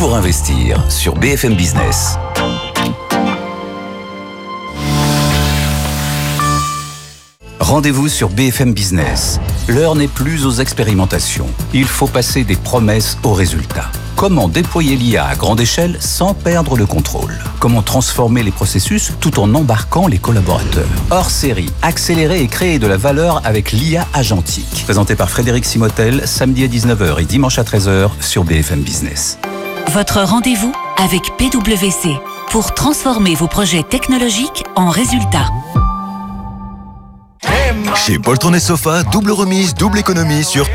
pour investir sur BFM Business. Rendez-vous sur BFM Business. L'heure n'est plus aux expérimentations. Il faut passer des promesses aux résultats. Comment déployer l'IA à grande échelle sans perdre le contrôle? Comment transformer les processus tout en embarquant les collaborateurs? Hors série, accélérer et créer de la valeur avec l'IA agentique. Présenté par Frédéric Simotel, samedi à 19h et dimanche à 13h sur BFM Business. Votre rendez-vous avec PwC pour transformer vos projets technologiques en résultats. Chez Poltron et Sofa, double remise, double économie sur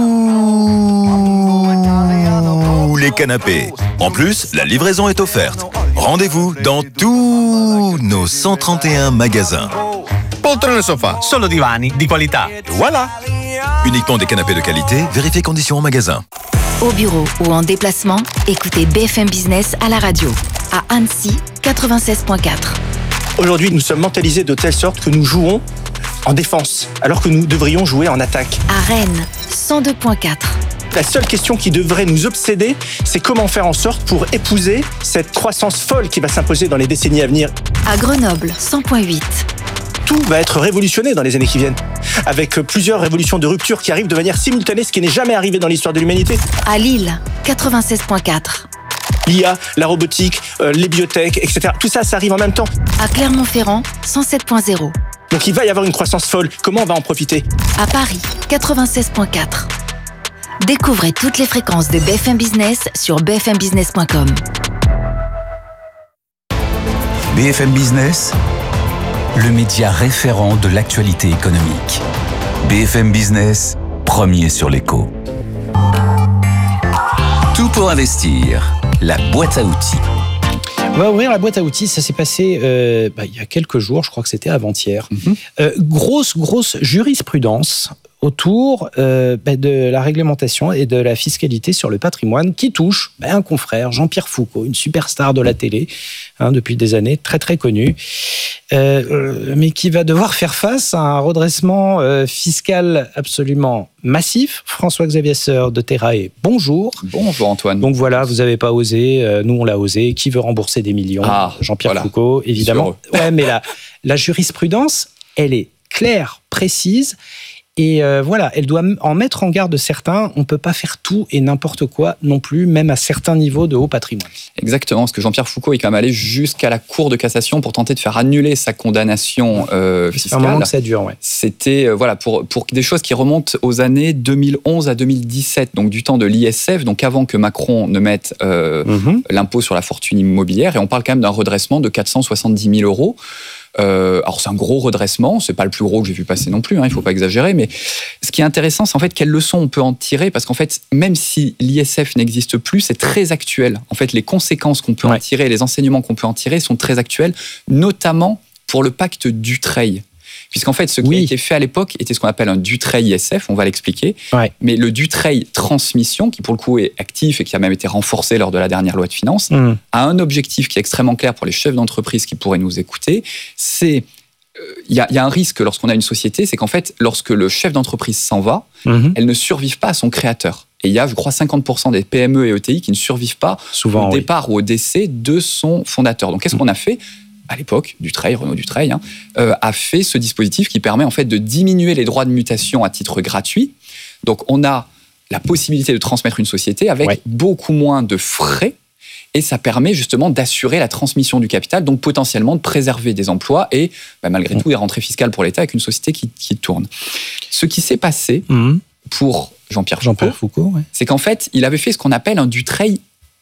tous les canapés. En plus, la livraison est offerte. Rendez-vous dans tous nos 131 magasins. Poltrone Sofa, solo divani di qualità. Voilà. Uniquement des canapés de qualité, vérifiez conditions en magasin. Au bureau ou en déplacement, écoutez BFM Business à la radio. À Annecy, 96.4. Aujourd'hui, nous sommes mentalisés de telle sorte que nous jouons en défense, alors que nous devrions jouer en attaque. À Rennes, 102.4. La seule question qui devrait nous obséder, c'est comment faire en sorte pour épouser cette croissance folle qui va s'imposer dans les décennies à venir. À Grenoble, 100.8. Tout va être révolutionné dans les années qui viennent, avec plusieurs révolutions de rupture qui arrivent de manière simultanée, ce qui n'est jamais arrivé dans l'histoire de l'humanité. À Lille, 96.4. L'IA, la robotique, les biotech, etc. Tout ça, ça arrive en même temps. À Clermont-Ferrand, 107.0. Donc il va y avoir une croissance folle. Comment on va en profiter? À Paris, 96.4. Découvrez toutes les fréquences de BFM Business sur bfmbusiness.com. BFM Business, le média référent de l'actualité économique. BFM Business, premier sur l'écho. Tout pour investir, la boîte à outils. On va ouvrir la boîte à outils. Ça s'est passé il y a quelques jours, je crois que c'était avant-hier. Grosse jurisprudence autour de la réglementation et de la fiscalité sur le patrimoine qui touche un confrère, Jean-Pierre Foucault, une superstar de la télé depuis des années, très très connu, mais qui va devoir faire face à un redressement fiscal absolument massif. François-Xavier Seur de Terrae, bonjour. Bonjour Antoine. Donc voilà, vous n'avez pas osé, nous on l'a osé. Qui veut rembourser des millions? Jean-Pierre Foucault, évidemment. Ouais, mais la jurisprudence, elle est claire, précise. Et elle doit en mettre en garde certains. On ne peut pas faire tout et n'importe quoi non plus, même à certains niveaux de haut patrimoine. Exactement, parce que Jean-Pierre Foucault est quand même allé jusqu'à la Cour de cassation pour tenter de faire annuler sa condamnation fiscale. C'est un moment que ça dure, ouais. C'était pour des choses qui remontent aux années 2011 à 2017, donc du temps de l'ISF, donc avant que Macron ne mette l'impôt sur la fortune immobilière. Et on parle quand même d'un redressement de 470 000 euros. Alors c'est un gros redressement, c'est pas le plus gros que j'ai vu passer non plus, il faut pas exagérer, mais ce qui est intéressant, c'est en fait quelles leçons on peut en tirer, parce qu'en fait, même si l'ISF n'existe plus, c'est très actuel. En fait, les conséquences qu'on peut en tirer, les enseignements qu'on peut en tirer sont très actuels, notamment pour le pacte Dutreil. Puisqu'en fait, ce qui a été fait à l'époque était ce qu'on appelle un Dutreil ISF, on va l'expliquer. Mais le Dutreil Transmission, qui pour le coup est actif et qui a même été renforcé lors de la dernière loi de finances, a un objectif qui est extrêmement clair pour les chefs d'entreprise qui pourraient nous écouter. C'est il y a un risque lorsqu'on a une société, c'est qu'en fait, lorsque le chef d'entreprise s'en va, elle ne survive pas à son créateur. Et il y a, je crois, 50% des PME et ETI qui ne survivent pas au départ ou au décès de son fondateur. Donc, qu'est-ce qu'on a fait ? À l'époque, Renaud Dutreil, a fait ce dispositif qui permet en fait de diminuer les droits de mutation à titre gratuit. Donc, on a la possibilité de transmettre une société avec beaucoup moins de frais et ça permet justement d'assurer la transmission du capital, donc potentiellement de préserver des emplois et malgré tout des rentrées fiscales pour l'État avec une société qui tourne. Ce qui s'est passé pour Jean-Pierre Foucault, c'est qu'en fait, il avait fait ce qu'on appelle un Dutreil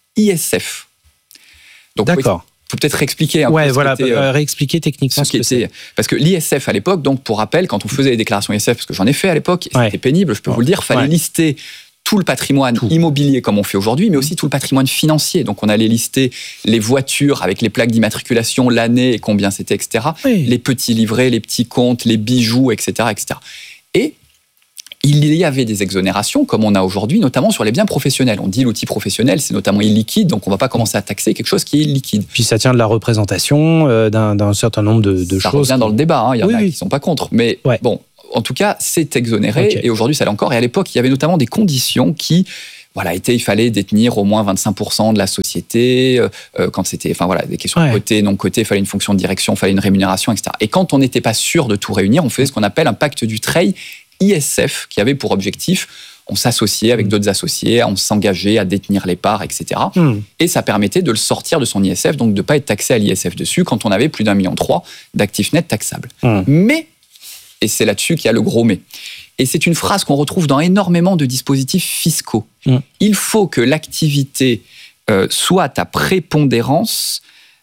ISF. Donc, d'accord. Faut peut-être réexpliquer un peu réexpliquer techniquement ce que c'est. Parce que l'ISF à l'époque, donc pour rappel, quand on faisait les déclarations ISF, parce que j'en ai fait à l'époque, c'était pénible, je peux vous le dire, il fallait lister tout le patrimoine immobilier comme on fait aujourd'hui, mais aussi tout le patrimoine financier. Donc on allait lister les voitures avec les plaques d'immatriculation, l'année et combien c'était, etc. Les petits livrets, les petits comptes, les bijoux, etc., etc. Et il y avait des exonérations, comme on a aujourd'hui, notamment sur les biens professionnels. On dit l'outil professionnel, c'est notamment illiquide, donc on ne va pas commencer à taxer quelque chose qui est liquide. Puis ça tient de la représentation d'un certain nombre de choses. Ça revient dans le débat, il y en a qui ne sont pas contre. Mais bon, en tout cas, c'est exonéré, et aujourd'hui, ça l'est encore. Et à l'époque, il y avait notamment des conditions qui il fallait détenir au moins 25% de la société. Quand c'était, des questions cotées, non cotées, il fallait une fonction de direction, il fallait une rémunération, etc. Et quand on n'était pas sûr de tout réunir, on faisait ce qu'on appelle un pacte du Treil ISF, qui avait pour objectif, on s'associait avec d'autres associés, on s'engageait à détenir les parts, etc. Et ça permettait de le sortir de son ISF, donc de ne pas être taxé à l'ISF dessus quand on avait plus d'1,3 million d'actifs nets taxables. Mais, et c'est là-dessus qu'il y a le gros mais, et c'est une phrase qu'on retrouve dans énormément de dispositifs fiscaux. Il faut que l'activité soit à prépondérance,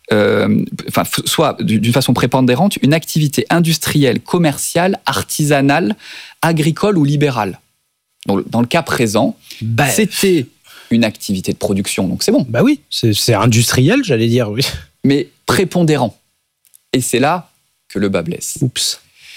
soit d'une façon prépondérante, une activité industrielle, commerciale, artisanale, agricole ou libérale. Donc, dans le cas présent, c'était une activité de production, donc c'est bon. Bah oui, c'est industriel, j'allais dire, oui. Mais prépondérant. Et c'est là que le bas blesse. Oups.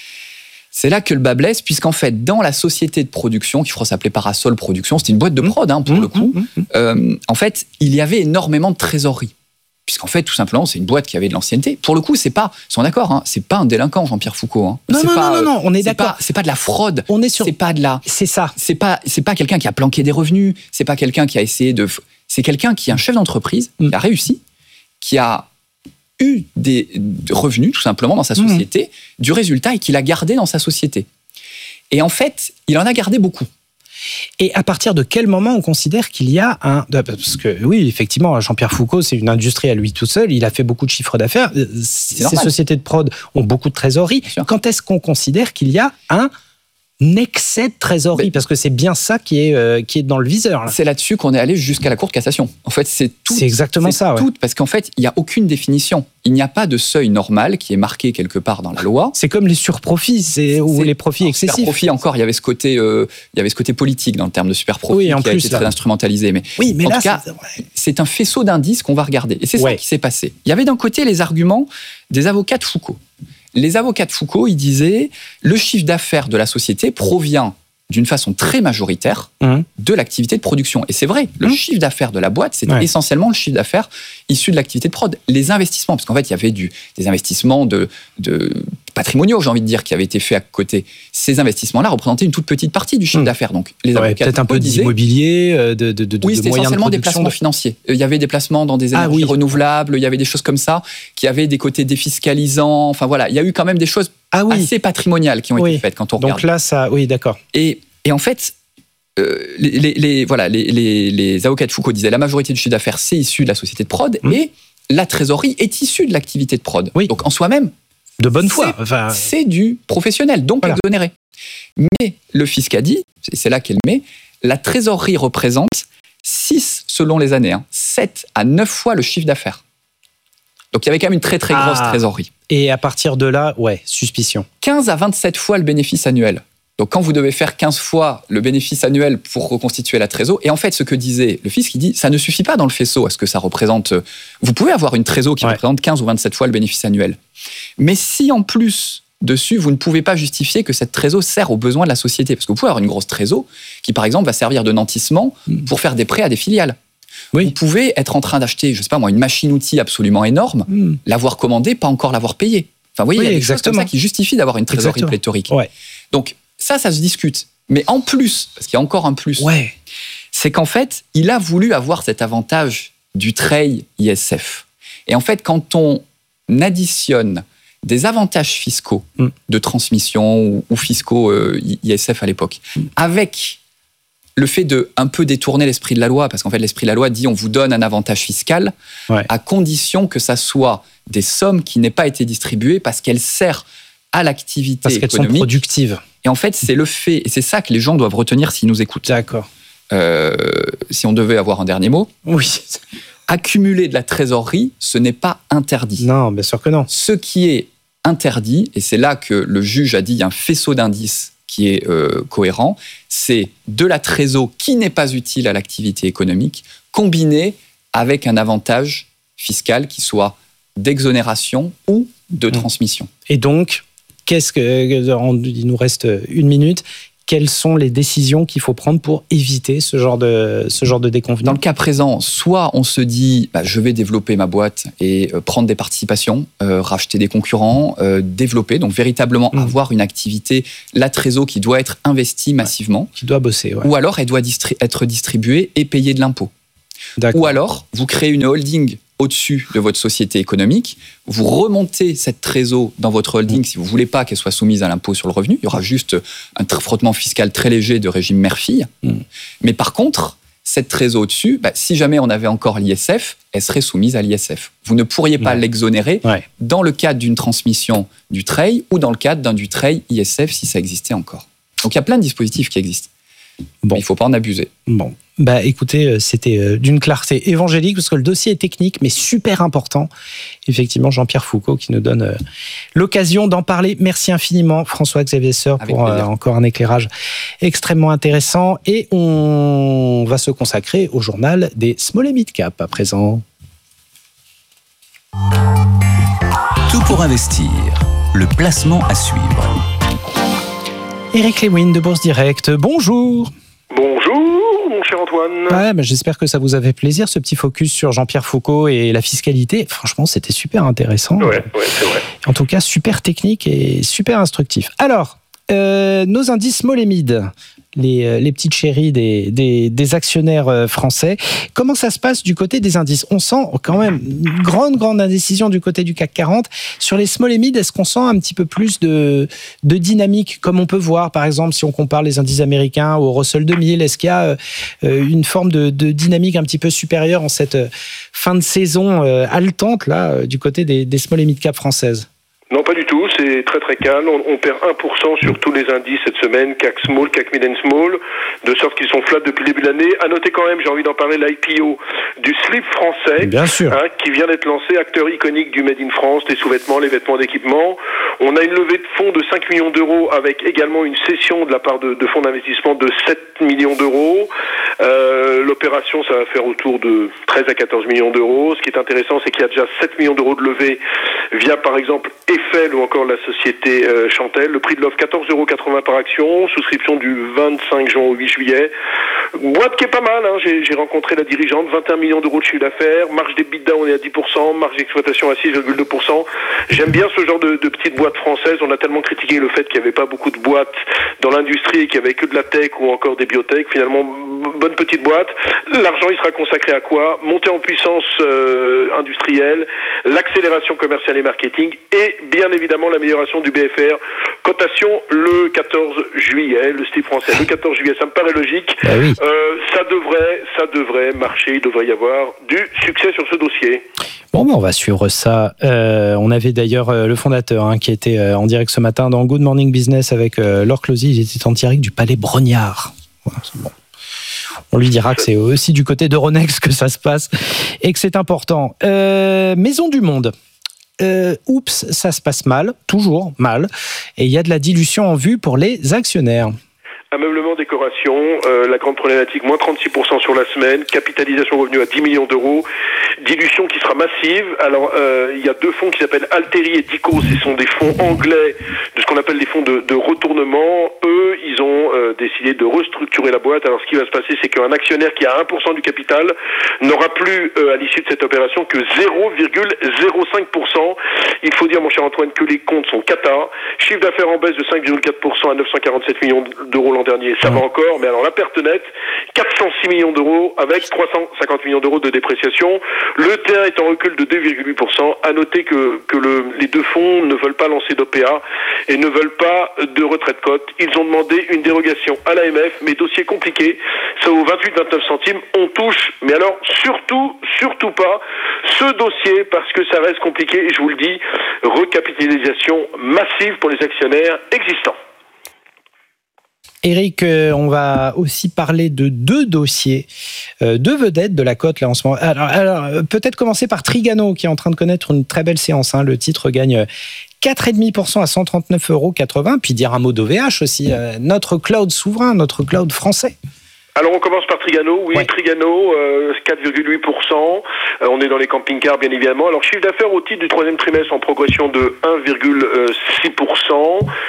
C'est là que le bas blesse, puisqu'en fait, dans la société de production, qui s'appelait Parasol Production, c'était une boîte de prod, pour le coup, en fait, il y avait énormément de trésorerie. Puisqu'en fait, tout simplement, c'est une boîte qui avait de l'ancienneté. Pour le coup, c'est pas, ils sont d'accord, c'est pas un délinquant, Jean-Pierre Foucault. Non, on est d'accord. C'est pas de la fraude. On est sur. C'est pas de la. C'est ça. C'est pas quelqu'un qui a planqué des revenus. C'est pas quelqu'un qui a essayé de. C'est quelqu'un qui est un chef d'entreprise, qui a réussi, qui a eu des revenus, tout simplement, dans sa société, du résultat, et qui l'a gardé dans sa société. Et en fait, il en a gardé beaucoup. Et à partir de quel moment on considère qu'il y a un... Parce que oui, effectivement, Jean-Pierre Foucault, c'est une industrie à lui tout seul, il a fait beaucoup de chiffres d'affaires, ces sociétés de prod ont beaucoup de trésorerie. Quand est-ce qu'on considère qu'il y a un excès de trésorerie? Parce que c'est bien ça qui est dans le viseur. Là. C'est là-dessus qu'on est allé jusqu'à la Cour de cassation. En fait, c'est exactement ça. Parce qu'en fait, il n'y a aucune définition. Il n'y a pas de seuil normal qui est marqué quelque part dans la loi. C'est comme les surprofits ou les profits excessifs. Superprofit, encore, il y avait ce côté politique dans le terme de superprofit qui a été très instrumentalisé. Mais en tout cas, c'est un faisceau d'indices qu'on va regarder. Et c'est ça qui s'est passé. Il y avait d'un côté les arguments des avocats de Foucault. Les avocats de Foucault, ils disaient le chiffre d'affaires de la société provient d'une façon très majoritaire de l'activité de production. Et c'est vrai, le chiffre d'affaires de la boîte, c'était essentiellement le chiffre d'affaires issu de l'activité de prod. Les investissements, parce qu'en fait, il y avait des investissements de patrimoniaux, j'ai envie de dire, qui avaient été faits à côté. Ces investissements-là représentaient une toute petite partie du chiffre d'affaires. Donc, les avocats peut-être un peu d'immobilier, de oui, c'était moyens essentiellement de des placements financiers. Il y avait des placements dans des énergies renouvelables, il y avait des choses comme ça, qui avaient des côtés défiscalisants. Enfin voilà, il y a eu quand même des choses assez patrimoniales qui ont été faites quand on regarde. Donc là, ça, oui, d'accord. Et en fait, les avocats de Foucault disaient la majorité du chiffre d'affaires, c'est issu de la société de prod, et la trésorerie est issue de l'activité de prod. Donc en soi-même, de bonne foi. C'est du professionnel, donc exonéré. Mais le fisc a dit, c'est là qu'elle met, la trésorerie représente 6, selon les années, 7 à 9 fois le chiffre d'affaires. Donc il y avait quand même une très très grosse trésorerie. Et à partir de là, suspicion. 15 à 27 fois le bénéfice annuel. Donc quand vous devez faire 15 fois le bénéfice annuel pour reconstituer la trésor, et en fait ce que disait le fisc, il dit ça ne suffit pas dans le faisceau à ce que ça représente. Vous pouvez avoir une trésor qui représente 15 ou 27 fois le bénéfice annuel. Mais si en plus dessus, vous ne pouvez pas justifier que cette trésor sert aux besoins de la société, parce que vous pouvez avoir une grosse trésor qui par exemple va servir de nantissement pour faire des prêts à des filiales. Vous pouvez être en train d'acheter, je sais pas moi, une machine-outil absolument énorme, l'avoir commandée, pas encore l'avoir payée. Enfin vous voyez, il y a des choses comme ça qui justifient d'avoir une trésorerie pléthorique. Donc ça se discute. Mais en plus, parce qu'il y a encore un plus, c'est qu'en fait, il a voulu avoir cet avantage du Treil ISF. Et en fait, quand on additionne des avantages fiscaux de transmission ou fiscaux ISF à l'époque, avec le fait de un peu détourner l'esprit de la loi, parce qu'en fait, l'esprit de la loi dit on vous donne un avantage fiscal à condition que ça soit des sommes qui n'aient pas été distribuées parce qu'elles servent à l'activité économique. Parce qu'elles sont productives. Et en fait, c'est le fait, et c'est ça que les gens doivent retenir s'ils nous écoutent. D'accord. Si on devait avoir un dernier mot. Oui. Accumuler de la trésorerie, ce n'est pas interdit. Non, bien sûr que non. Ce qui est interdit, et c'est là que le juge a dit il y a un faisceau d'indices qui est cohérent, c'est de la trésor qui n'est pas utile à l'activité économique, combinée avec un avantage fiscal qui soit d'exonération ou de transmission. Et donc, il nous reste 1 minute. quelles sont les décisions qu'il faut prendre pour éviter ce genre de déconvenue? Dans le cas présent, soit on se dit je vais développer ma boîte et prendre des participations, racheter des concurrents, développer, donc véritablement avoir une activité, la trésor qui doit être investie massivement. Qui doit bosser, ouais. Ou alors elle doit être distribuée et payer de l'impôt. D'accord. Ou alors vous créez une holding au-dessus de votre société économique, vous remontez cette trésor dans votre holding si vous ne voulez pas qu'elle soit soumise à l'impôt sur le revenu. Il y aura juste un frottement fiscal très léger de régime mère-fille. Mais par contre, cette trésor au-dessus, si jamais on avait encore l'ISF, elle serait soumise à l'ISF. Vous ne pourriez pas l'exonérer dans le cadre d'une transmission du TREI ou dans le cadre d'un du TREI ISF si ça existait encore. Donc il y a plein de dispositifs qui existent. Bon. Il ne faut pas en abuser. Bon. Écoutez, c'était d'une clarté évangélique parce que le dossier est technique mais super important. Effectivement, Jean-Pierre Foucault qui nous donne l'occasion d'en parler. Merci infiniment François-Xavier Soeur pour encore un éclairage extrêmement intéressant. Et on va se consacrer au journal des Small et Mid Cap à présent. Tout pour investir. Le placement à suivre. Éric Lewin de Bourse Direct, bonjour. Bonjour, mon cher Antoine. J'espère que ça vous a fait plaisir, ce petit focus sur Jean-Pierre Foucault et la fiscalité. Franchement, c'était super intéressant. Ouais, c'est vrai. En tout cas, super technique et super instructif. Alors, nos indices small et mid, les petites chéries des actionnaires français. Comment ça se passe du côté des indices? On sent quand même une grande indécision du côté du CAC 40. Sur les small et mid, est-ce qu'on sent un petit peu plus de dynamique, comme on peut voir, par exemple, si on compare les indices américains au Russell 2000? Est-ce qu'il y a une forme de dynamique un petit peu supérieure en cette fin de saison haletante là, du côté des small et mid cap françaises? Non, pas du tout. C'est très calme. On perd 1% sur tous les indices cette semaine, CAC Small, CAC Mid and Small, de sorte qu'ils sont flats depuis le début de l'année. À noter quand même, j'ai envie d'en parler, l'IPO du slip français, bien sûr, qui vient d'être lancé, acteur iconique du Made in France, les sous-vêtements, les vêtements d'équipement. On a une levée de fonds de 5 millions d'euros avec également une cession de la part de fonds d'investissement de 7 millions d'euros. L'opération, ça va faire autour de 13 à 14 millions d'euros. Ce qui est intéressant, c'est qu'il y a déjà 7 millions d'euros de levée via, par exemple, Eiffel ou encore la société Chantel. Le prix de l'offre, 14,80 € par action. Souscription du 25 juin au 8 juillet. Boîte qui est pas mal. J'ai rencontré la dirigeante. 21 millions d'euros de chiffre d'affaires. Marge d'EBITDA, on est à 10%. Marge d'exploitation à 6,2%. J'aime bien ce genre de petites boîtes françaises. On a tellement critiqué le fait qu'il n'y avait pas beaucoup de boîtes dans l'industrie et qu'il n'y avait que de la tech ou encore des biotech. Finalement, bonne petite boîte. L'argent, il sera consacré à quoi? Montée en puissance industrielle, l'accélération commerciale et marketing et bien évidemment l'amélioration du BFR. Cotation le 14 juillet, le style français. Le 14 juillet, ça me paraît logique. Oui. Ça devrait marcher. Il devrait y avoir du succès sur ce dossier. Bon, on va suivre ça. On avait d'ailleurs le fondateur qui était en direct ce matin dans Good Morning Business avec Laure Closy. Il était en direct du Palais Brognard. Voilà, c'est bon. On lui dira que c'est aussi du côté d'Euronext que ça se passe et que c'est important. Maison du Monde. Oups, ça se passe mal, toujours mal. Et il y a de la dilution en vue pour les actionnaires. Ameublement, décoration, la grande problématique, moins 36% sur la semaine, capitalisation revenue à 10 millions d'euros, dilution qui sera massive. Alors, il y a deux fonds qui s'appellent Alteri et Dico, ce sont des fonds anglais, de ce qu'on appelle des fonds de retournement. Eux, ils ont décidé de restructurer la boîte. Alors, ce qui va se passer, c'est qu'un actionnaire qui a 1% du capital n'aura plus, à l'issue de cette opération, que 0,05%. Il faut dire, mon cher Antoine, que les comptes sont cata. Chiffre d'affaires en baisse de 5,4% à 947 millions d'euros l'an dernier, ça va encore, mais alors la perte nette, 406 millions d'euros avec 350 millions d'euros de dépréciation. Le T1 est en recul de 2,8%. À noter que les deux fonds ne veulent pas lancer d'OPA et ne veulent pas de retrait de cote. Ils ont demandé une dérogation à l'AMF, mais dossier compliqué. Ça vaut 28-29 centimes. On touche, mais alors surtout pas ce dossier parce que ça reste compliqué et je vous le dis, recapitalisation massive pour les actionnaires existants. Éric, on va aussi parler de deux dossiers, deux vedettes de la cote là en ce moment. Alors peut-être commencer par Trigano qui est en train de connaître une très belle séance. Le titre gagne 4,5% à 139,80 €. Puis dire un mot d'OVH aussi, notre cloud souverain, notre cloud français. Alors on commence par Trigano, oui, ouais. Trigano, 4,8%, on est dans les camping-cars bien évidemment. Alors chiffre d'affaires au titre du troisième trimestre en progression de 1,6%.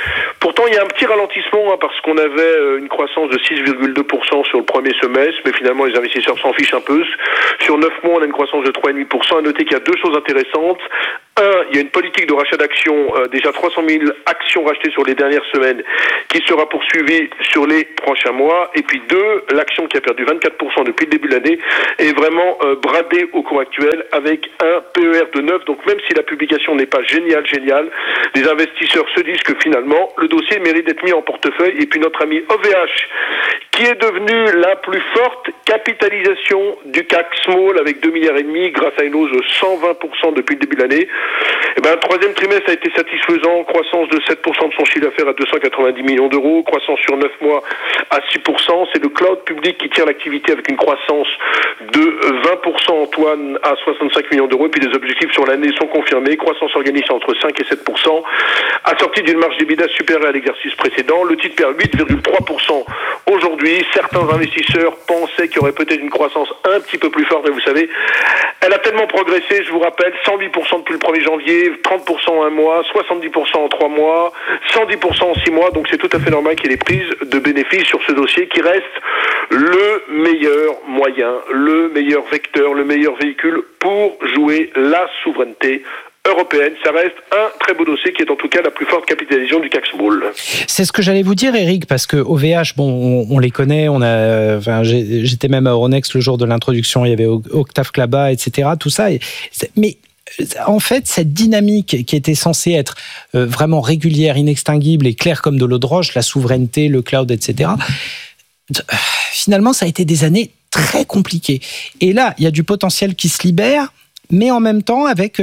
Pourtant, il y a un petit ralentissement parce qu'on avait une croissance de 6,2% sur le premier semestre, mais finalement, les investisseurs s'en fichent un peu. Sur 9 mois, on a une croissance de 3,5%. À noter qu'il y a deux choses intéressantes. Un, il y a une politique de rachat d'actions, déjà 300 000 actions rachetées sur les dernières semaines, qui sera poursuivie sur les prochains mois. Et puis deux, l'action qui a perdu 24% depuis le début de l'année est vraiment bradée au cours actuel avec un PER de 9. Donc même si la publication n'est pas géniale, les investisseurs se disent que finalement, le dossier mérite d'être mis en portefeuille. Et puis notre ami OVH, qui est devenu la plus forte capitalisation du CAC Small avec 2,5 milliards grâce à une hausse de 120% depuis le début de l'année. Le troisième trimestre a été satisfaisant, croissance de 7% de son chiffre d'affaires à 290 millions d'euros, croissance sur 9 mois à 6%. C'est le cloud public qui tire l'activité avec une croissance de 20%, Antoine, à 65 millions d'euros. Et puis les objectifs sur l'année sont confirmés, croissance organique entre 5 et 7%, assortie d'une marge d'EBITDA supérieure à l'exercice précédent. Le titre perd 8,3% aujourd'hui. Certains investisseurs pensaient qu'il y aurait peut-être une croissance un petit peu plus forte, mais vous savez, elle a tellement progressé, je vous rappelle, 108% depuis le 1er janvier, 30% en un mois, 70% en 3 mois, 110% en 6 mois, donc c'est tout à fait normal qu'il y ait des prises de bénéfices sur ce dossier qui reste le meilleur moyen, le meilleur vecteur, le meilleur véhicule pour jouer la souveraineté européenne. Ça reste un très beau dossier qui est en tout cas la plus forte capitalisation du CAC Small. C'est ce que j'allais vous dire, Eric, parce que OVH, on les connaît, j'étais même à Euronext le jour de l'introduction, il y avait Octave Klaba, etc., tout ça, mais en fait, cette dynamique qui était censée être vraiment régulière, inextinguible et claire comme de l'eau de roche, la souveraineté, le cloud, etc., finalement, ça a été des années très compliquées. Et là, il y a du potentiel qui se libère, mais en même temps avec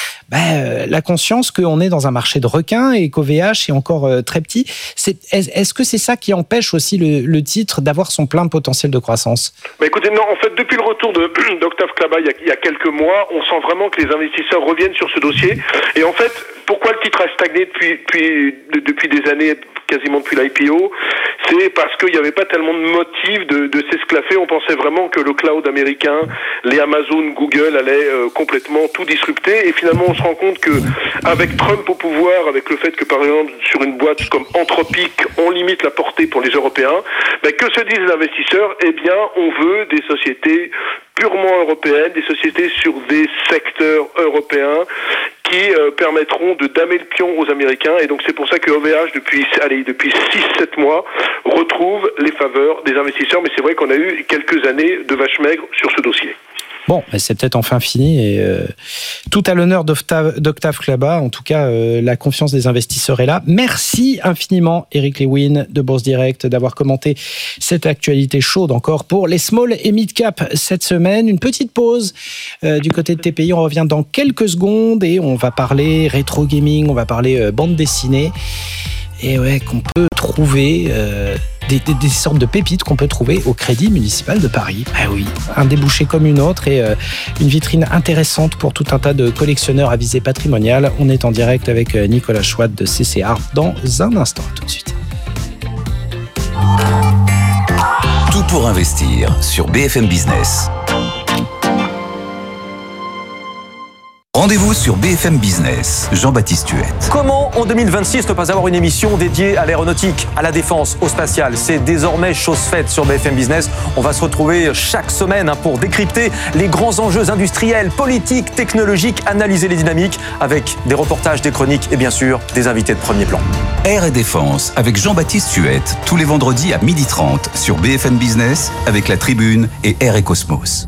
la conscience qu'on est dans un marché de requins et qu'OVH est encore très petit. Est-ce que c'est ça qui empêche aussi le titre d'avoir son plein potentiel de croissance ? Écoutez, non, en fait, depuis le retour d'Octave Klaba il y a quelques mois, on sent vraiment que les investisseurs reviennent sur ce dossier. Et en fait, pourquoi le titre a stagné depuis des années, quasiment depuis l'IPO, c'est parce qu'il n'y avait pas tellement de motifs de s'esclaffer. On pensait vraiment que le cloud américain, les Amazon, Google allaient complètement tout disrupter. Et finalement, on se rend compte que avec Trump au pouvoir, avec le fait que par exemple sur une boîte comme Anthropic, on limite la portée pour les Européens, que se disent les investisseurs ? Eh bien, on veut des sociétés purement européennes, des sociétés sur des secteurs européens qui permettront de damer le pion aux Américains. Et donc c'est pour ça que OVH, depuis 6-7 mois, retrouve les faveurs des investisseurs. Mais c'est vrai qu'on a eu quelques années de vache maigre sur ce dossier. Bon, c'est peut-être enfin fini et tout à l'honneur d'Octave Klaba. En tout cas, la confiance des investisseurs est là. Merci infiniment, Eric Lewin de Bourse Direct, d'avoir commenté cette actualité chaude encore pour les small et mid cap cette semaine. Une petite pause du côté de TPI. On revient dans quelques secondes et on va parler rétro gaming, on va parler bande dessinée et qu'on peut trouver. Des sortes de pépites qu'on peut trouver au Crédit Municipal de Paris. Ah oui, un débouché comme une autre et une vitrine intéressante pour tout un tas de collectionneurs à visée patrimoniale. On est en direct avec Nicolas Chouat de CCR dans un instant. Tout de suite. Tout pour investir sur BFM Business. Rendez-vous sur BFM Business, Jean-Baptiste Huette. Comment en 2026 ne pas avoir une émission dédiée à l'aéronautique, à la défense, au spatial ? C'est désormais chose faite sur BFM Business. On va se retrouver chaque semaine pour décrypter les grands enjeux industriels, politiques, technologiques, analyser les dynamiques avec des reportages, des chroniques et bien sûr des invités de premier plan. Air et Défense avec Jean-Baptiste Huette, tous les vendredis à 12h30 sur BFM Business avec La Tribune et Air et Cosmos.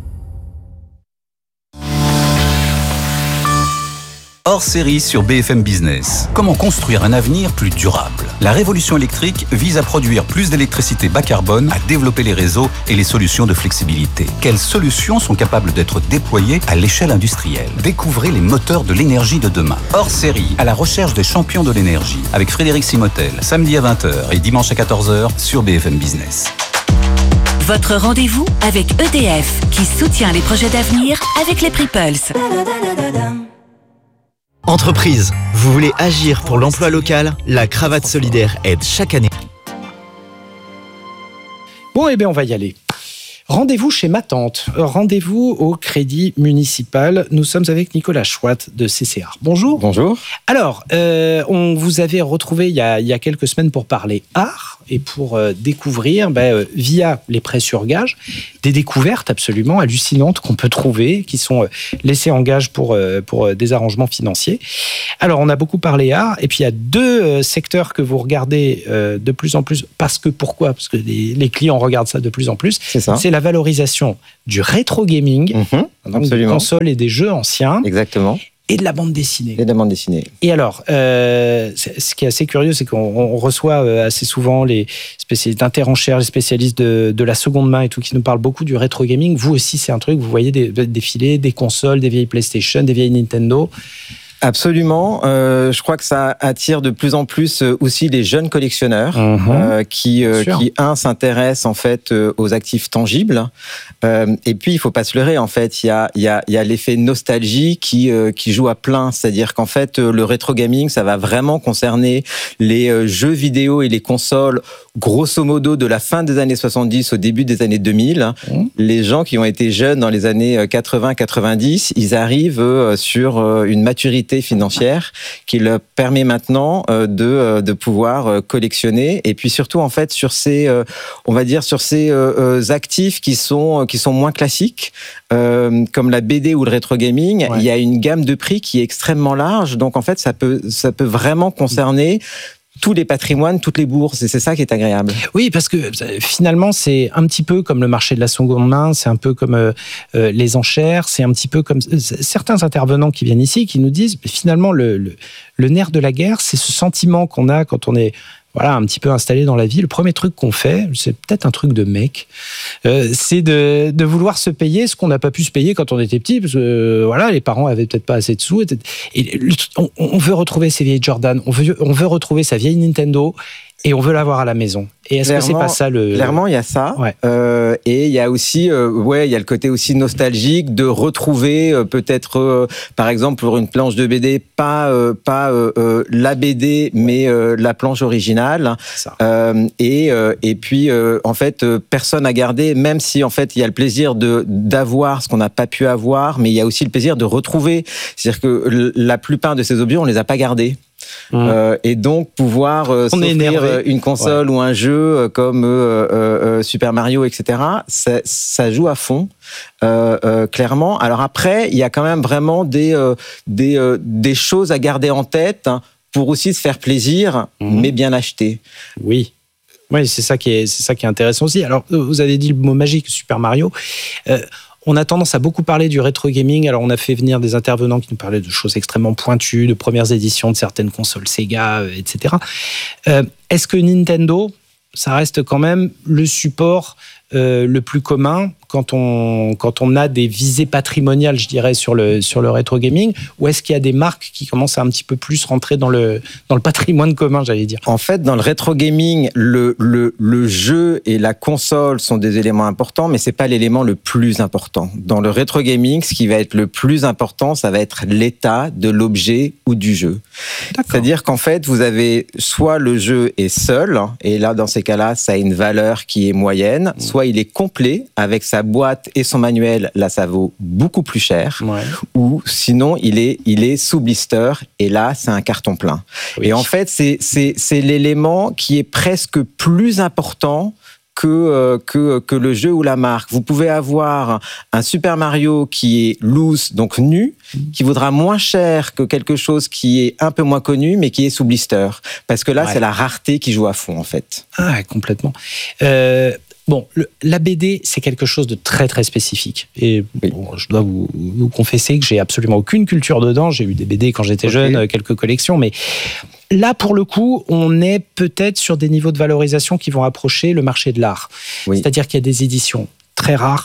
Hors série sur BFM Business. Comment construire un avenir plus durable ? La révolution électrique vise à produire plus d'électricité bas carbone, à développer les réseaux et les solutions de flexibilité. Quelles solutions sont capables d'être déployées à l'échelle industrielle ? Découvrez les moteurs de l'énergie de demain. Hors série, à la recherche des champions de l'énergie, avec Frédéric Simotel, samedi à 20h et dimanche à 14h sur BFM Business. Votre rendez-vous avec EDF, qui soutient les projets d'avenir avec les prix Pulse. Entreprise, vous voulez agir pour l'emploi local ? La Cravate Solidaire aide chaque année. Bon, on va y aller. Rendez-vous chez ma tante, rendez-vous au Crédit Municipal. Nous sommes avec Nicolas Chouat de CCR. Bonjour. Bonjour. Alors, on vous avait retrouvé il y a quelques semaines pour parler art et pour découvrir, via les prêts sur gage, des découvertes absolument hallucinantes qu'on peut trouver, qui sont laissées en gage pour des arrangements financiers. Alors, on a beaucoup parlé art, et puis il y a deux secteurs que vous regardez de plus en plus. Pourquoi ? Parce que les clients regardent ça de plus en plus. C'est ça. C'est la valorisation du rétro gaming, donc des consoles et des jeux anciens. Exactement. Et de la bande dessinée. Et de la bande dessinée. Et alors, ce qui est assez curieux, c'est qu'on reçoit assez souvent les spécialistes d'Interenchères, les spécialistes de la seconde main et tout, qui nous parlent beaucoup du rétro gaming. Vous aussi, c'est un truc, vous voyez défiler des consoles, des vieilles PlayStation, des vieilles Nintendo. Absolument. Je crois que ça attire de plus en plus aussi les jeunes collectionneurs qui s'intéressent en fait aux actifs tangibles. Et puis il faut pas se leurrer, en fait, il y a l'effet nostalgie qui joue à plein. C'est-à-dire qu'en fait le rétro gaming, ça va vraiment concerner les jeux vidéo et les consoles, grosso modo de la fin des années 70 au début des années 2000. Les gens qui ont été jeunes dans les années 80-90, ils arrivent sur une maturité financière qui leur permet maintenant de pouvoir collectionner, et puis surtout en fait sur ces actifs qui sont moins classiques, comme la BD ou le rétro gaming. Il y a une gamme de prix qui est extrêmement large, donc en fait ça peut vraiment concerner tous les patrimoines, toutes les bourses, et c'est ça qui est agréable. Oui, parce que finalement, c'est un petit peu comme le marché de la seconde main, c'est un peu comme les enchères, c'est un petit peu comme certains intervenants qui viennent ici, qui nous disent, finalement, le nerf de la guerre, c'est ce sentiment qu'on a quand on est un petit peu installé dans la vie. Le premier truc qu'on fait, c'est peut-être un truc de mec, c'est de vouloir se payer ce qu'on n'a pas pu se payer quand on était petit, parce que les parents avaient peut-être pas assez de sous. Et on veut retrouver ses vieilles Jordan, on veut retrouver sa vieille Nintendo, et on veut l'avoir à la maison. Et est-ce que c'est pas ça Clairement, il y a ça. Ouais. Et il y a aussi, il y a le côté aussi nostalgique de retrouver peut-être, par exemple, pour une planche de BD, pas la BD, mais la planche originale. Et puis, en fait, personne à garder, même si en fait il y a le plaisir d'avoir ce qu'on n'a pas pu avoir, mais il y a aussi le plaisir de retrouver. C'est-à-dire que la plupart de ces objets, on les a pas gardés. Et donc pouvoir s'offrir une console ou un jeu comme Super Mario, etc., ça joue à fond, clairement. Alors après, il y a quand même vraiment des choses à garder en tête pour aussi se faire plaisir, mais bien acheter. Oui, c'est ça qui est intéressant aussi. Alors, vous avez dit le mot magique, Super Mario. On a tendance à beaucoup parler du rétro gaming. Alors, on a fait venir des intervenants qui nous parlaient de choses extrêmement pointues, de premières éditions de certaines consoles Sega, etc. Est-ce que Nintendo, ça reste quand même le support le plus commun quand on a des visées patrimoniales, je dirais, sur le rétro gaming, ou est-ce qu'il y a des marques qui commencent à un petit peu plus rentrer dans le patrimoine commun, j'allais dire? En fait, dans le rétro gaming, le jeu et la console sont des éléments importants, mais c'est pas l'élément le plus important. Dans le rétro gaming, ce qui va être le plus important, ça va être l'état de l'objet ou du jeu. D'accord. C'est-à-dire qu'en fait, vous avez soit le jeu est seul, et là, dans ces cas-là, ça a une valeur qui est moyenne, soit il est complet avec sa boîte et son manuel, là ça vaut beaucoup plus cher, ou sinon il est sous blister, et là c'est un carton plein. Oui. Et en fait c'est l'élément qui est presque plus important que le jeu ou la marque. Vous pouvez avoir un Super Mario qui est loose, donc nu, qui vaudra moins cher que quelque chose qui est un peu moins connu, mais qui est sous blister. Parce que là, c'est la rareté qui joue à fond, en fait. Ah, complètement. Bon, la BD, c'est quelque chose de très, très spécifique. Et je dois vous confesser que j'ai absolument aucune culture dedans. J'ai eu des BD quand j'étais jeune, quelques collections, mais là, pour le coup, on est peut-être sur des niveaux de valorisation qui vont approcher le marché de l'art. Oui. C'est-à-dire qu'il y a des éditions très rares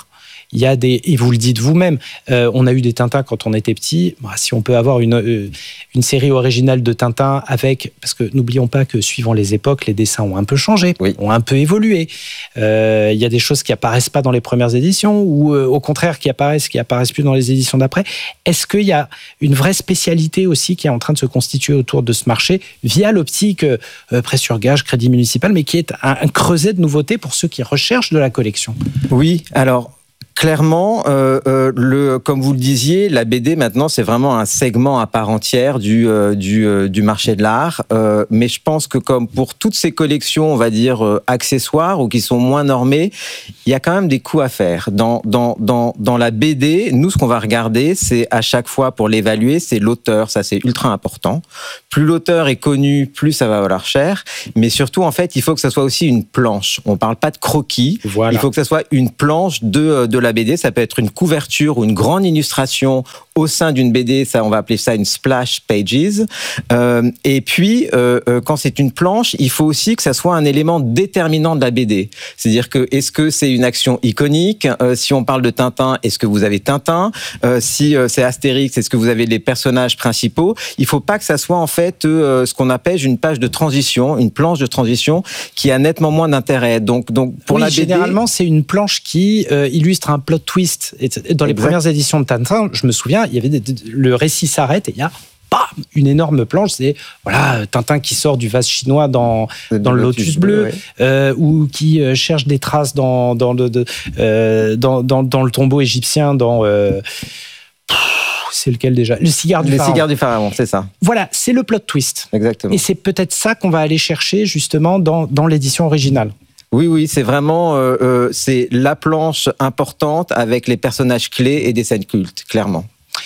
il y a et vous le dites vous-même, on a eu des Tintins quand on était petit. Si on peut avoir une série originale de Tintin parce que n'oublions pas que suivant les époques, les dessins ont un peu changé, ont un peu évolué. Il y a des choses qui apparaissent pas dans les premières éditions ou au contraire qui apparaissent plus dans les éditions d'après. Est-ce qu'il y a une vraie spécialité aussi qui est en train de se constituer autour de ce marché via l'optique prêt sur gage, crédit municipal, mais qui est un creuset de nouveautés pour ceux qui recherchent de la collection? Oui, alors clairement, comme vous le disiez, la BD maintenant c'est vraiment un segment à part entière du marché de l'art. Mais je pense que comme pour toutes ces collections, on va dire accessoires ou qui sont moins normées, il y a quand même des coups à faire. Dans la BD, nous ce qu'on va regarder, c'est à chaque fois pour l'évaluer, c'est l'auteur. Ça c'est ultra important. Plus l'auteur est connu, plus ça va valoir cher. Mais surtout en fait, il faut que ça soit aussi une planche. On parle pas de croquis. Voilà. Il faut que ça soit une planche de la BD, ça peut être une couverture ou une grande illustration au sein d'une BD, ça on va appeler ça une splash pages. Et puis quand c'est une planche, il faut aussi que ça soit un élément déterminant de la BD. C'est-à-dire que est-ce que c'est une action iconique? Si on parle de Tintin, est-ce que vous avez Tintin? Si c'est Astérix, est-ce que vous avez les personnages principaux? Il faut pas que ça soit en fait ce qu'on appelle une page de transition, une planche de transition qui a nettement moins d'intérêt. Donc pour la BD, généralement c'est une planche qui illustre un plot twist. Dans les premières éditions de Tintin, je me souviens, il y avait le récit s'arrête et il y a une énorme planche, c'est Tintin qui sort du vase chinois dans le lotus bleu, ou qui cherche des traces dans le tombeau égyptien c'est lequel déjà? Le cigare du pharaon. Les cigares du pharaon, c'est ça. Voilà, c'est le plot twist. Exactement. Et c'est peut-être ça qu'on va aller chercher justement dans l'édition originale. Oui, c'est vraiment c'est la planche importante avec les personnages clés et des scènes cultes, clairement.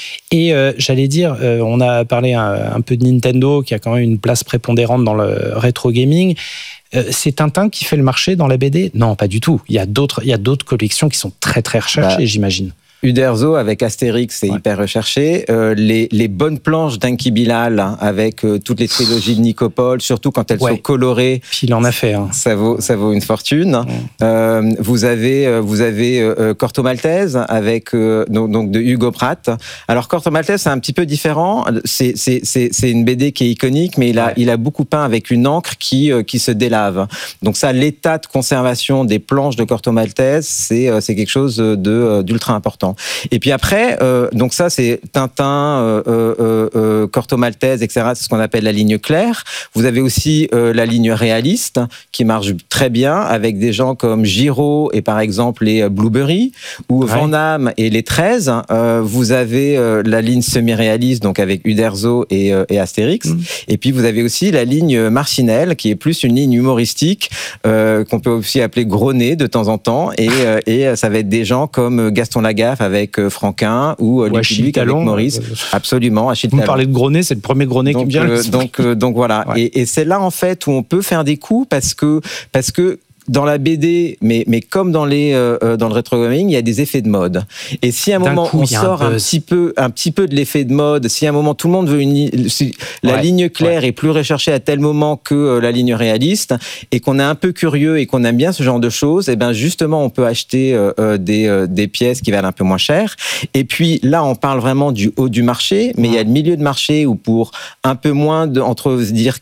Et j'allais dire, on a parlé un peu de Nintendo qui a quand même une place prépondérante dans le rétro gaming. C'est Tintin qui fait le marché dans la BD? Non, pas du tout. Il y a d'autres collections qui sont très très recherchées, j'imagine. Uderzo avec Astérix, c'est hyper recherché. Les bonnes planches d'Enki Bilal avec toutes les trilogies de Nicopol, surtout quand elles sont colorées. Puis il en a fait. Ça vaut une fortune. Vous avez Corto Maltese avec donc de Hugo Pratt. Alors Corto Maltese c'est un petit peu différent. C'est une BD qui est iconique, mais il a beaucoup peint avec une encre qui se délave. Donc ça, l'état de conservation des planches de Corto Maltese, c'est quelque chose d'ultra important. Et puis après, donc ça c'est Tintin, Corto Maltese, etc. C'est ce qu'on appelle la ligne claire. Vous avez aussi la ligne réaliste qui marche très bien avec des gens comme Giraud et par exemple les Blueberry ou Van Damme et les 13. Vous avez la ligne semi-réaliste donc avec Uderzo et Astérix. Et puis vous avez aussi la ligne Marcinelle qui est plus une ligne humoristique qu'on peut aussi appeler gros nez de temps en temps et ça va être des gens comme Gaston Lagaffe avec Franquin ou Lucky Luke avec Maurice. Absolument, Achille Talon. Vous parlez de gros nez, c'est le premier gros nez qui me vient. Donc voilà. Ouais. Et c'est là en fait où on peut faire des coups parce que dans la BD, mais comme dans le rétro gaming, il y a des effets de mode. Et si à un moment on sort un petit peu de l'effet de mode, si à un moment tout le monde veut la ligne claire est plus recherchée à tel moment que la ligne réaliste, et qu'on est un peu curieux et qu'on aime bien ce genre de choses, et ben justement on peut acheter des pièces qui valent un peu moins cher. Et puis là on parle vraiment du haut du marché, mais il y a le milieu de marché où pour un peu moins entre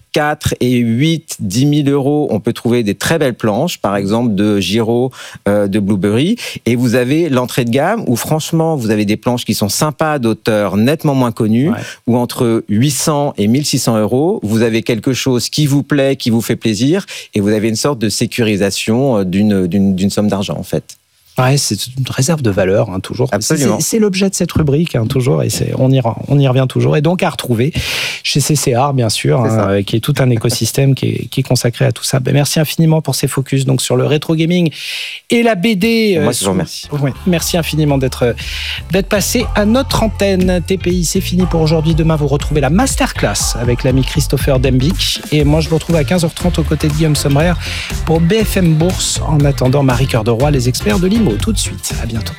4 et 8, 10 000 euros, on peut trouver des très belles planches, par exemple de Giraud, de Blueberry, et vous avez l'entrée de gamme où franchement vous avez des planches qui sont sympas d'auteurs nettement moins connus, où entre 800 et 1600 euros, vous avez quelque chose qui vous plaît, qui vous fait plaisir, et vous avez une sorte de sécurisation d'une somme d'argent en fait. Ouais, c'est une réserve de valeur, toujours. Absolument. C'est l'objet de cette rubrique, toujours, et on y revient toujours. Et donc à retrouver chez CCR, bien sûr, qui est tout un écosystème qui est consacré à tout ça. Merci infiniment pour ces focus donc sur le rétro gaming et la BD. Moi, je vous remercie. Merci infiniment d'être passé à notre antenne. TPI, c'est fini pour aujourd'hui. Demain, vous retrouvez la masterclass avec l'ami Christopher Dembic. Et moi, je vous retrouve à 15h30 aux côtés de Guillaume Sommerer pour BFM Bourse. En attendant, Marie Cœur de Roy, les experts de l'IMO. Tout de suite, à bientôt.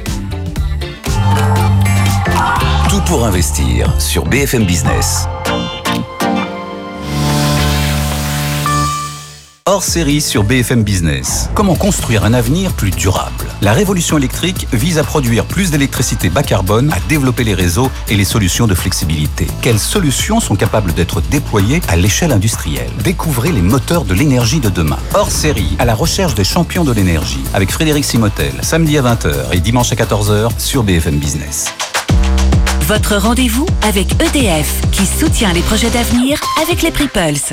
Tout pour investir sur BFM Business. hors série sur BFM Business. Comment construire un avenir plus durable? La révolution électrique vise à produire plus d'électricité bas carbone, à développer les réseaux et les solutions de flexibilité. Quelles solutions sont capables d'être déployées à l'échelle industrielle? Découvrez les moteurs de l'énergie de demain. Hors série, à la recherche des champions de l'énergie, avec Frédéric Simotel, samedi à 20h et dimanche à 14h sur BFM Business. Votre rendez-vous avec EDF, qui soutient les projets d'avenir avec les prix Pulse.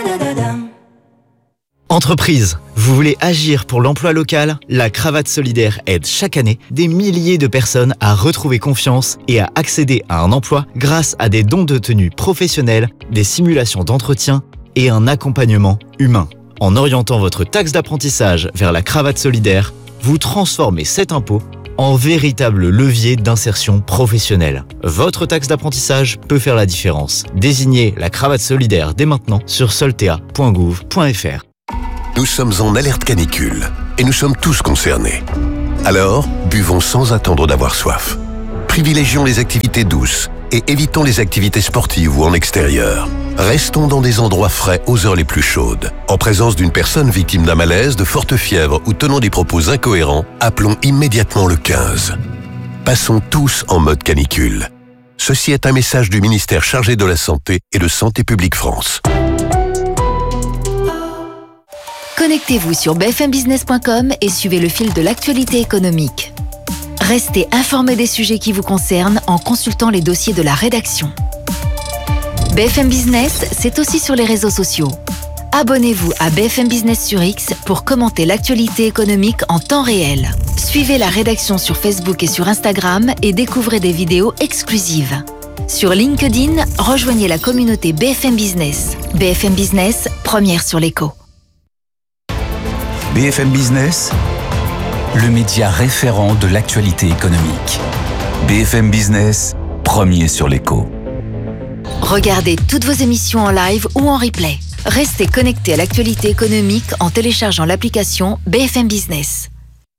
Entreprise, vous voulez agir pour l'emploi local? La Cravate Solidaire aide chaque année des milliers de personnes à retrouver confiance et à accéder à un emploi grâce à des dons de tenue professionnels, des simulations d'entretien et un accompagnement humain. En orientant votre taxe d'apprentissage vers la Cravate Solidaire, vous transformez cet impôt en véritable levier d'insertion professionnelle. Votre taxe d'apprentissage peut faire la différence. Désignez la Cravate Solidaire dès maintenant sur soltea.gouv.fr. Nous sommes en alerte canicule et nous sommes tous concernés. Alors, buvons sans attendre d'avoir soif. Privilégions les activités douces et évitons les activités sportives ou en extérieur. Restons dans des endroits frais aux heures les plus chaudes. En présence d'une personne victime d'un malaise, de forte fièvre ou tenant des propos incohérents, appelons immédiatement le 15. Passons tous en mode canicule. Ceci est un message du ministère chargé de la Santé et de Santé publique France. Connectez-vous sur bfmbusiness.com et suivez le fil de l'actualité économique. Restez informé des sujets qui vous concernent en consultant les dossiers de la rédaction. BFM Business, c'est aussi sur les réseaux sociaux. Abonnez-vous à BFM Business sur X pour commenter l'actualité économique en temps réel. Suivez la rédaction sur Facebook et sur Instagram et découvrez des vidéos exclusives. Sur LinkedIn, rejoignez la communauté BFM Business. BFM Business, première sur l'écho. BFM Business, le média référent de l'actualité économique. BFM Business, premier sur l'écho. Regardez toutes vos émissions en live ou en replay. Restez connectés à l'actualité économique en téléchargeant l'application BFM Business.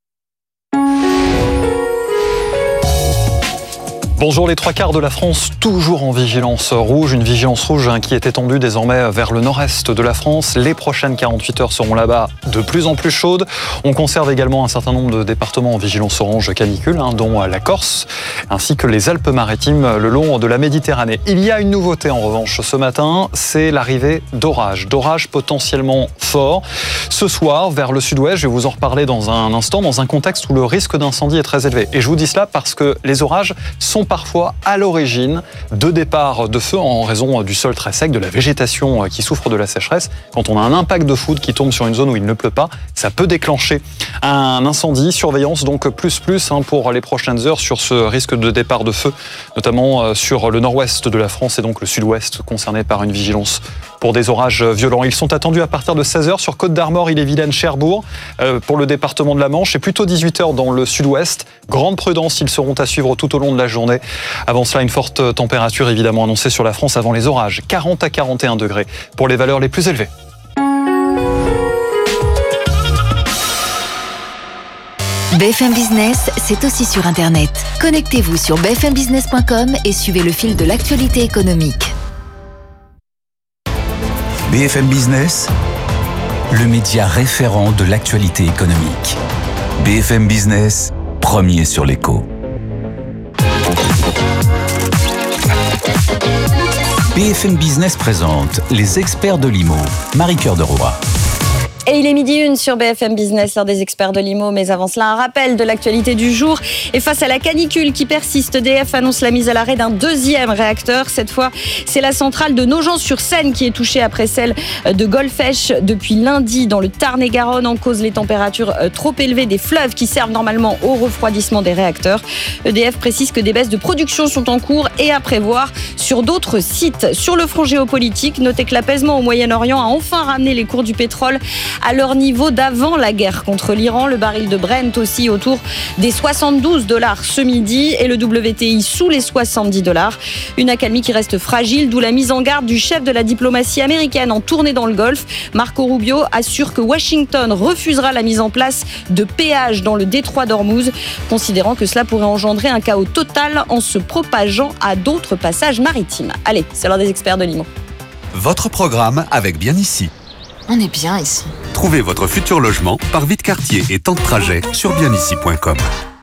Bonjour, les trois quarts de la France, toujours en vigilance rouge. Une vigilance rouge qui est étendue désormais vers le nord-est de la France. Les prochaines 48 heures seront là-bas de plus en plus chaudes. On conserve également un certain nombre de départements en vigilance orange canicule, dont la Corse, ainsi que les Alpes-Maritimes le long de la Méditerranée. Il y a une nouveauté en revanche ce matin, c'est l'arrivée d'orages potentiellement forts. Ce soir, vers le sud-ouest, je vais vous en reparler dans un instant, dans un contexte où le risque d'incendie est très élevé. Et je vous dis cela parce que les orages sont parfois à l'origine de départs de feu en raison du sol très sec, de la végétation qui souffre de la sécheresse. Quand on a un impact de foudre qui tombe sur une zone où il ne pleut pas, ça peut déclencher un incendie. Surveillance donc plus pour les prochaines heures sur ce risque de départ de feu, notamment sur le nord-ouest de la France et donc le sud-ouest concerné par une vigilance pour des orages violents. Ils sont attendus à partir de 16h sur Côte-d'Armor, Ille-et-Vilaine, Cherbourg pour le département de la Manche et plutôt 18h dans le sud-ouest. Grande prudence, ils seront à suivre tout au long de la journée. Avant cela, une forte température évidemment annoncée sur la France avant les orages. 40 à 41 degrés pour les valeurs les plus élevées. BFM Business, c'est aussi sur Internet. Connectez-vous sur bfmbusiness.com et suivez le fil de l'actualité économique. BFM Business, le média référent de l'actualité économique. BFM Business, premier sur l'écho. BFM Business présente les experts de l'IMO. Marie-Cœur de Roy. Et il est 12h01 sur BFM Business, l'heure des experts de l'IMO. Mais avant cela, un rappel de l'actualité du jour. Et face à la canicule qui persiste, EDF annonce la mise à l'arrêt d'un deuxième réacteur. Cette fois, c'est la centrale de Nogent-sur-Seine qui est touchée après celle de Golfech depuis lundi dans le Tarn-et-Garonne. En cause, les températures trop élevées des fleuves qui servent normalement au refroidissement des réacteurs. EDF précise que des baisses de production sont en cours et à prévoir sur d'autres sites. Sur le front géopolitique, notez que l'apaisement au Moyen-Orient a enfin ramené les cours du pétrole à leur niveau d'avant la guerre contre l'Iran. Le baril de Brent aussi autour des $72 ce midi et le WTI sous les $70. Une accalmie qui reste fragile, d'où la mise en garde du chef de la diplomatie américaine en tournée dans le Golfe. Marco Rubio assure que Washington refusera la mise en place de péages dans le détroit d'Ormuz, considérant que cela pourrait engendrer un chaos total en se propageant à d'autres passages maritimes. Allez, c'est l'heure des experts de l'IMO. Votre programme avec Bien Ici. On est bien ici. Trouvez votre futur logement par vie de quartier et temps de trajet sur bienici.com.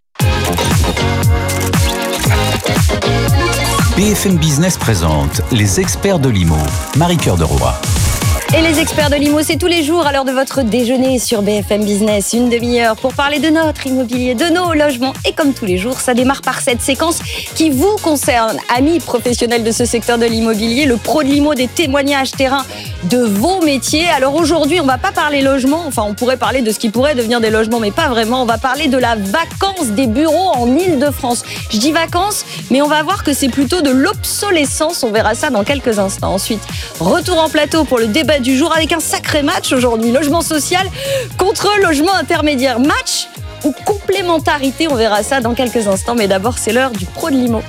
BFM Business présente les experts de l'IMO. Marie-Cœur de Roy. Et les experts de l'IMO, c'est tous les jours à l'heure de votre déjeuner sur BFM Business. Une demi-heure pour parler de notre immobilier, de nos logements. Et comme tous les jours, ça démarre par cette séquence qui vous concerne. Amis professionnels de ce secteur de l'immobilier, le pro de l'IMO, des témoignages terrain de vos métiers. Alors aujourd'hui, on ne va pas parler logement. Enfin, on pourrait parler de ce qui pourrait devenir des logements, mais pas vraiment. On va parler de la vacance des bureaux en Île-de-France. Je dis vacances, mais on va voir que c'est plutôt de l'obsolescence. On verra ça dans quelques instants. Ensuite, retour en plateau pour le débat du jour avec un sacré match aujourd'hui. Logement social contre logement intermédiaire. Match ou complémentarité, on verra ça dans quelques instants. Mais d'abord, c'est l'heure du pro de l'IMO.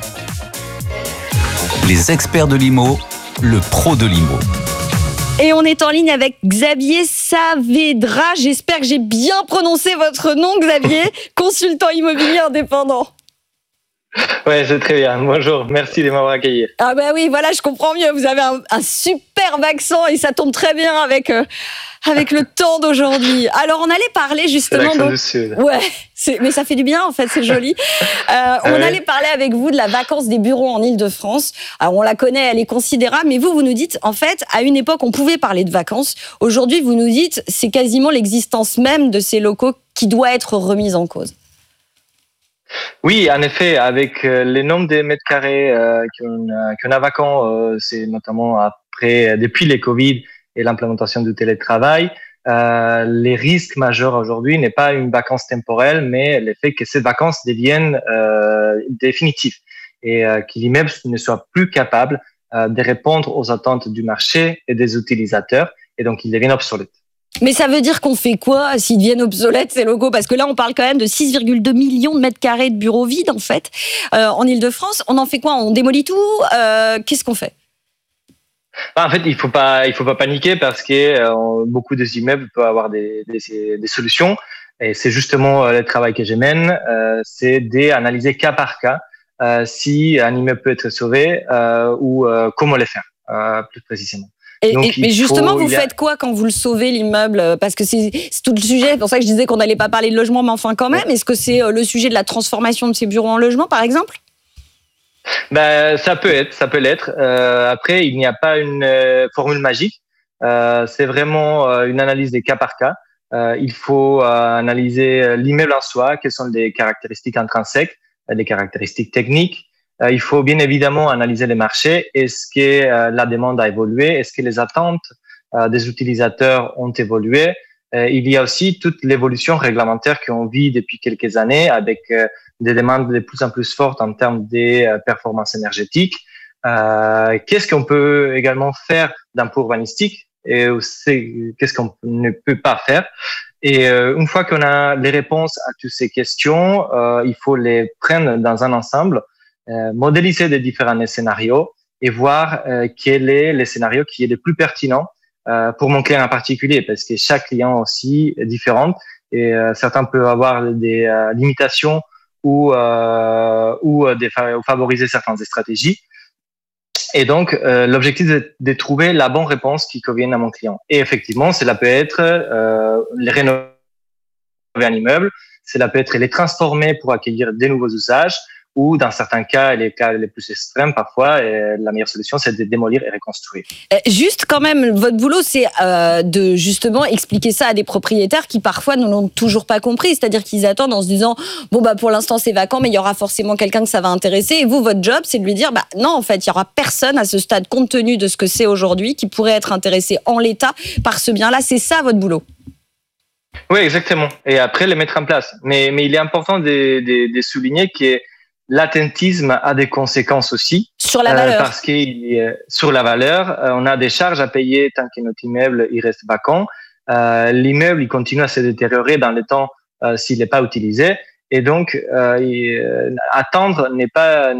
Les experts de l'IMO, le pro de l'IMO. Et on est en ligne avec Xavier Saavedra. J'espère que j'ai bien prononcé votre nom, Xavier, consultant immobilier indépendant. Ouais, c'est très bien. Bonjour, merci de m'avoir accueilli. Ah bah oui, voilà, je comprends mieux. Vous avez un superbe accent et ça tombe très bien avec le temps d'aujourd'hui. Alors, on allait parler justement... C'est l'accent du Sud. Ouais, mais ça fait du bien en fait, c'est joli. On allait parler avec vous de la vacance des bureaux en Île-de-France. Alors, on la connaît, elle est considérable, mais vous nous dites, en fait, à une époque, on pouvait parler de vacances. Aujourd'hui, vous nous dites, c'est quasiment l'existence même de ces locaux qui doit être remise en cause. Oui, en effet, avec les nombres de mètres carrés qu'on a vacants, c'est notamment depuis les Covid et l'implémentation du télétravail, les risques majeurs aujourd'hui n'est pas une vacance temporelle, mais le fait que ces vacances deviennent définitives et que l'immeuble ne soit plus capable de répondre aux attentes du marché et des utilisateurs, et donc il devient obsolète. Mais ça veut dire qu'on fait quoi s'ils deviennent obsolètes, ces locaux? Parce que là, on parle quand même de 6,2 millions de mètres carrés de bureaux vides, en fait, en Île-de-France. On en fait quoi? On démolit tout? Qu'est-ce qu'on fait? En fait, il faut pas paniquer parce que beaucoup des immeubles peuvent avoir des solutions. Et c'est justement le travail que je mène, c'est d'analyser cas par cas si un immeuble peut être sauvé ou comment le faire, plus précisément. Mais justement, vous faites quoi quand vous le sauvez, l'immeuble? Parce que c'est tout le sujet. C'est pour ça que je disais qu'on n'allait pas parler de logement, mais enfin quand même. Est-ce que c'est le sujet de la transformation de ces bureaux en logement, par exemple? Ça peut l'être. Après, il n'y a pas une formule magique. C'est vraiment une analyse des cas par cas. Il faut analyser l'immeuble en soi, quelles sont les caractéristiques intrinsèques, les caractéristiques techniques. Il faut bien évidemment analyser les marchés. Est-ce que la demande a évolué? Est-ce que les attentes des utilisateurs ont évolué? Il y a aussi toute l'évolution réglementaire qu'on vit depuis quelques années avec des demandes de plus en plus fortes en termes des performances énergétiques. Qu'est-ce qu'on peut également faire d'un point urbanistique et aussi qu'est-ce qu'on ne peut pas faire? Et une fois qu'on a les réponses à toutes ces questions, il faut les prendre dans un ensemble, modéliser des différents scénarios et voir quel est le scénario qui est le plus pertinent pour mon client en particulier, parce que chaque client aussi est différent et certains peuvent avoir des limitations ou favoriser certaines stratégies. Et donc, l'objectif est de trouver la bonne réponse qui convienne à mon client. Et effectivement, cela peut être les rénover un immeuble, cela peut être les transformer pour accueillir des nouveaux usages, ou dans certains cas, les cas les plus extrêmes parfois, la meilleure solution, c'est de démolir et reconstruire. Juste quand même, votre boulot, c'est de justement expliquer ça à des propriétaires qui parfois ne l'ont toujours pas compris, c'est-à-dire qu'ils attendent en se disant bon bah pour l'instant c'est vacant, mais il y aura forcément quelqu'un que ça va intéresser. Et vous, votre job, c'est de lui dire bah non, en fait, il y aura personne à ce stade, compte tenu de ce que c'est aujourd'hui, qui pourrait être intéressé en l'état par ce bien-là. C'est ça votre boulot? Oui, exactement. Et après, les mettre en place. Mais il est important de souligner que l'attentisme a des conséquences aussi. Sur la valeur. Parce que sur la valeur, on a des charges à payer tant que notre immeuble il reste vacant. L'immeuble il continue à se détériorer dans le temps s'il n'est pas utilisé. Et donc, attendre n'est pas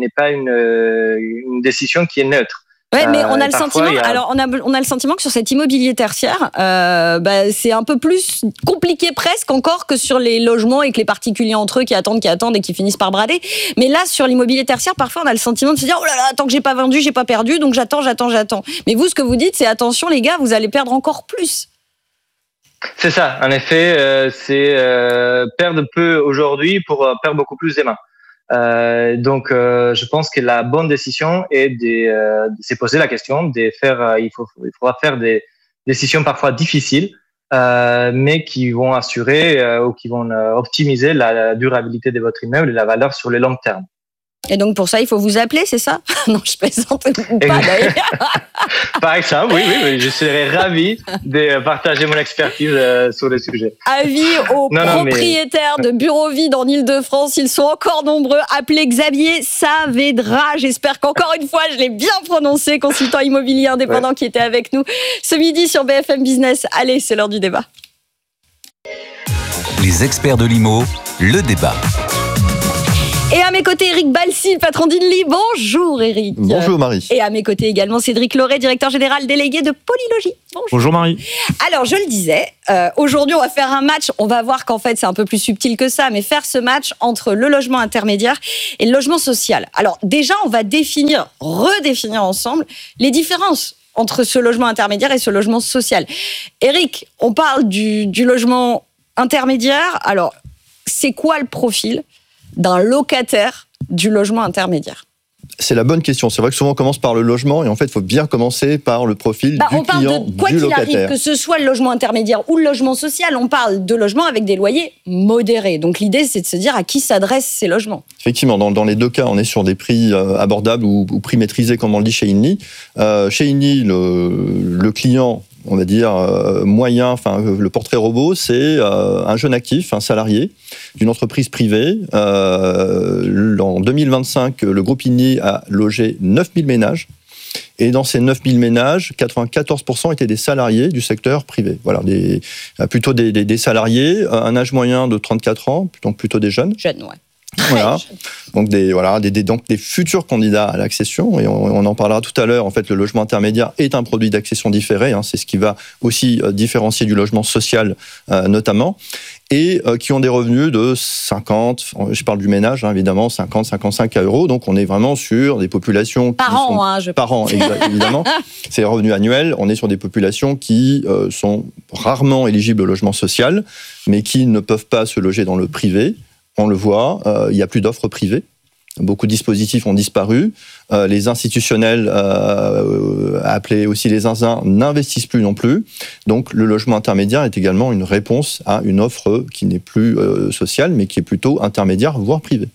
une décision qui est neutre. Ouais, mais on a le sentiment. Alors, on a le sentiment que sur cet immobilier tertiaire, c'est un peu plus compliqué presque encore que sur les logements et que les particuliers entre eux qui attendent et qui finissent par brader. Mais là, sur l'immobilier tertiaire, parfois, on a le sentiment de se dire oh là là, tant que j'ai pas vendu, j'ai pas perdu, donc j'attends. Mais vous, ce que vous dites, c'est attention les gars, vous allez perdre encore plus. C'est ça, en effet, c'est perdre peu aujourd'hui pour perdre beaucoup plus demain. Donc, je pense que la bonne décision est de se poser la question, de faire. Il faudra faire des décisions parfois difficiles, mais qui vont assurer ou qui vont optimiser la durabilité de votre immeuble et la valeur sur le long terme. Et donc pour ça, il faut vous appeler, c'est ça? Non, je plaisante pas d'ailleurs. Par exemple, oui, je serais ravi de partager mon expertise sur le sujet. Avis aux propriétaires de bureaux vides en Ile-de-France, ils sont encore nombreux. Appelez Xavier Saavedra. J'espère qu'encore une fois, je l'ai bien prononcé, consultant immobilier indépendant qui était avec nous ce midi sur BFM Business. Allez, c'est l'heure du débat. Les experts de l'IMO, le débat. Et à mes côtés, Eric Balsi, le patron d'Inly. Bonjour Eric. Bonjour Marie. Et à mes côtés également, Cédric Loret, directeur général délégué de Polylogie. Bonjour Marie. Alors, je le disais, aujourd'hui, on va faire un match. On va voir qu'en fait, c'est un peu plus subtil que ça, mais faire ce match entre le logement intermédiaire et le logement social. Alors, déjà, on va redéfinir ensemble les différences entre ce logement intermédiaire et ce logement social. Eric, on parle du logement intermédiaire. Alors, c'est quoi le profil d'un locataire du logement intermédiaire? C'est la bonne question. C'est vrai que souvent on commence par le logement et en fait il faut bien commencer par le profil du client, du locataire. On parle de quoi qu'il arrive, que ce soit le logement intermédiaire ou le logement social, on parle de logements avec des loyers modérés. Donc l'idée c'est de se dire à qui s'adressent ces logements. Effectivement, dans les deux cas, on est sur des prix abordables ou prix maîtrisés comme on le dit chez Inly. Chez Inly, le client, on va dire, moyen, enfin, le portrait robot, c'est un jeune actif, un salarié d'une entreprise privée. En 2025, le groupe Inly a logé 9000 ménages. Et dans ces 9000 ménages, 94% étaient des salariés du secteur privé. Voilà, plutôt des salariés, un âge moyen de 34 ans, donc plutôt des jeunes. Jeunes, ouais. Voilà. Donc des futurs candidats à l'accession, et on en parlera tout à l'heure. En fait, le logement intermédiaire est un produit d'accession différé, c'est ce qui va aussi différencier du logement social notamment, et qui ont des revenus de 50, je parle du ménage évidemment, 50-55 euros. Donc on est vraiment sur des populations par an, évidemment. C'est les revenus annuels. On est sur des populations qui sont rarement éligibles au logement social, mais qui ne peuvent pas se loger dans le privé. On le voit, il n'y a plus d'offres privées. Beaucoup de dispositifs ont disparu. Les institutionnels, appelés aussi les zinzins, n'investissent plus non plus. Donc le logement intermédiaire est également une réponse à une offre qui n'est plus sociale, mais qui est plutôt intermédiaire, voire privée.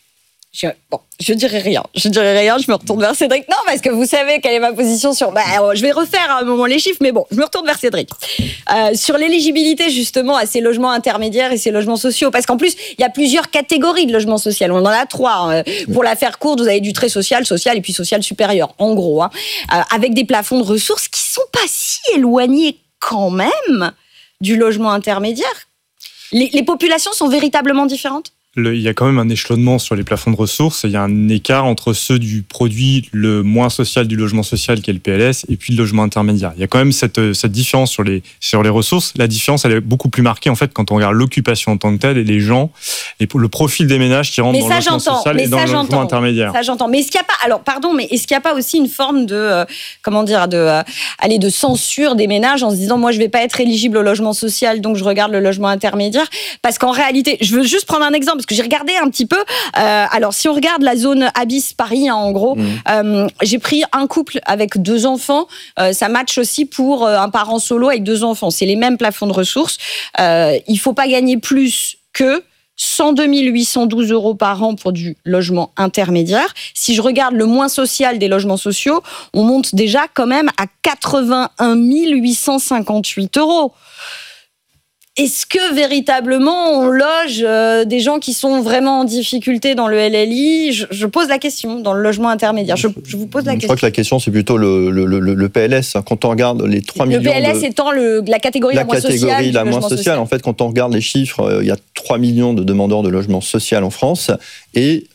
Je dirais rien. Je me retourne vers Cédric. Non, parce que vous savez quelle est ma position sur... je vais refaire à un moment les chiffres, mais bon, je me retourne vers Cédric. Sur l'éligibilité, justement, à ces logements intermédiaires et ces logements sociaux. Parce qu'en plus, il y a plusieurs catégories de logements sociaux. On en a 3. Pour la faire courte, vous avez du très social et puis social supérieur, en gros. Avec des plafonds de ressources qui sont pas si éloignés quand même du logement intermédiaire. Les populations sont véritablement différentes? Il y a quand même un échelonnement sur les plafonds de ressources. Il y a un écart entre ceux du produit le moins social du logement social, qui est le PLS, et puis le logement intermédiaire. Il y a quand même cette différence sur les ressources. La différence, elle est beaucoup plus marquée en fait quand on regarde l'occupation en tant que telle et les gens, et le profil des ménages qui rentrent dans le logement social et dans le logement intermédiaire. Ça, j'entends. Mais est-ce qu'il n'y a pas, est-ce qu'il n'y a pas aussi une forme de, de censure des ménages en se disant, moi, je ne vais pas être éligible au logement social, donc je regarde le logement intermédiaire? Parce qu'en réalité, je veux juste prendre un exemple, parce que j'ai regardé un petit peu. Alors, si on regarde la zone Abyss Paris, en gros, j'ai pris un couple avec 2 enfants. Ça match aussi pour un parent solo avec 2 enfants. C'est les mêmes plafonds de ressources. Il ne faut pas gagner plus que 102 812 euros par an pour du logement intermédiaire. Si je regarde le moins social des logements sociaux, on monte déjà quand même à 81 858 euros. Est-ce que véritablement on loge des gens qui sont vraiment en difficulté dans le LLI? Je pose la question dans le logement intermédiaire. Je vous pose la question. Je crois que la question c'est plutôt le PLS. Quand on regarde les 3 millions. Le PLS étant la catégorie la moins sociale. La catégorie la moins sociale. En fait, quand on regarde les chiffres, il y a 3 millions de demandeurs de logement social en France et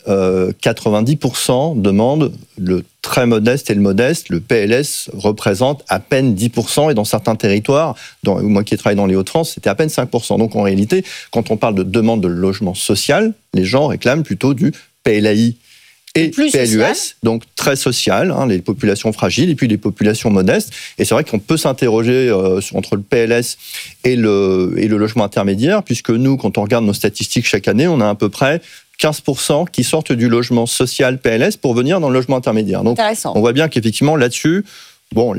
90% demandent le très modeste et le modeste. Le PLS représente à peine 10%, et dans certains territoires, moi qui travaille dans les Hauts-de-France, c'était à peine 5%. Donc en réalité, quand on parle de demande de logement social, les gens réclament plutôt du PLAI. et plus PLUS, social. donc très social, les populations fragiles et puis les populations modestes. Et c'est vrai qu'on peut s'interroger entre le PLS et le logement intermédiaire, puisque nous, quand on regarde nos statistiques chaque année, on a à peu près 15% qui sortent du logement social PLS pour venir dans le logement intermédiaire. Donc, on voit bien qu'effectivement, là-dessus, bon,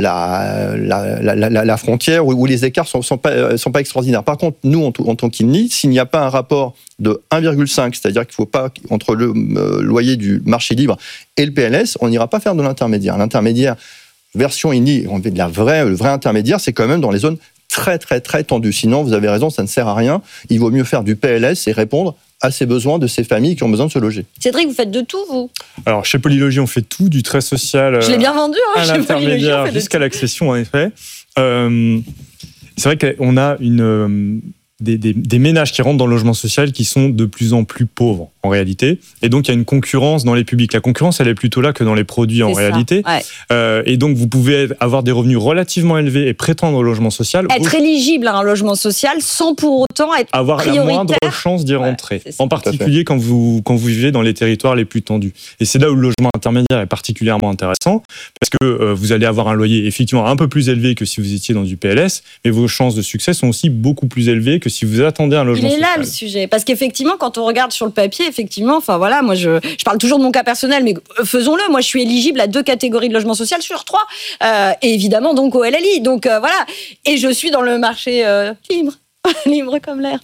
la frontière ou les écarts sont pas extraordinaires. Par contre, nous, en tant qu'INI, s'il n'y a pas un rapport de 1,5, c'est-à-dire qu'il ne faut pas, entre le loyer du marché libre et le PLS, on n'ira pas faire de l'intermédiaire. L'intermédiaire, version INI, on fait le vrai intermédiaire, c'est quand même dans les zones très, très, très tendues. Sinon, vous avez raison, ça ne sert à rien. Il vaut mieux faire du PLS et répondre à ces besoins de ces familles qui ont besoin de se loger. Cédric, vous faites de tout, vous? Alors, chez Polylogie, on fait tout, du très social Je l'ai bien vendu, à chez l'intermédiaire jusqu'à l'accession, en effet. C'est vrai qu'on a des ménages qui rentrent dans le logement social qui sont de plus en plus pauvres, en réalité. Et donc, il y a une concurrence dans les publics. La concurrence, elle est plutôt là que dans les produits, en réalité. Ouais. Et donc, vous pouvez avoir des revenus relativement élevés et prétendre au logement social. Être éligible à un logement social sans pour autant être avoir prioritaire. La moindre chance d'y rentrer. En particulier quand vous vivez dans les territoires les plus tendus. Et c'est là où le logement intermédiaire est particulièrement intéressant, parce que vous allez avoir un loyer effectivement un peu plus élevé que si vous étiez dans du PLS, mais vos chances de succès sont aussi beaucoup plus élevées que si vous attendez un logement social. Il est là le sujet, parce qu'effectivement, quand on regarde sur le papier, effectivement, enfin voilà, moi je parle toujours de mon cas personnel, mais faisons-le. Moi, je suis éligible à 2 catégories de logement social sur 3, et évidemment donc au LLI. Donc voilà, et je suis dans le marché libre. Libre comme l'air.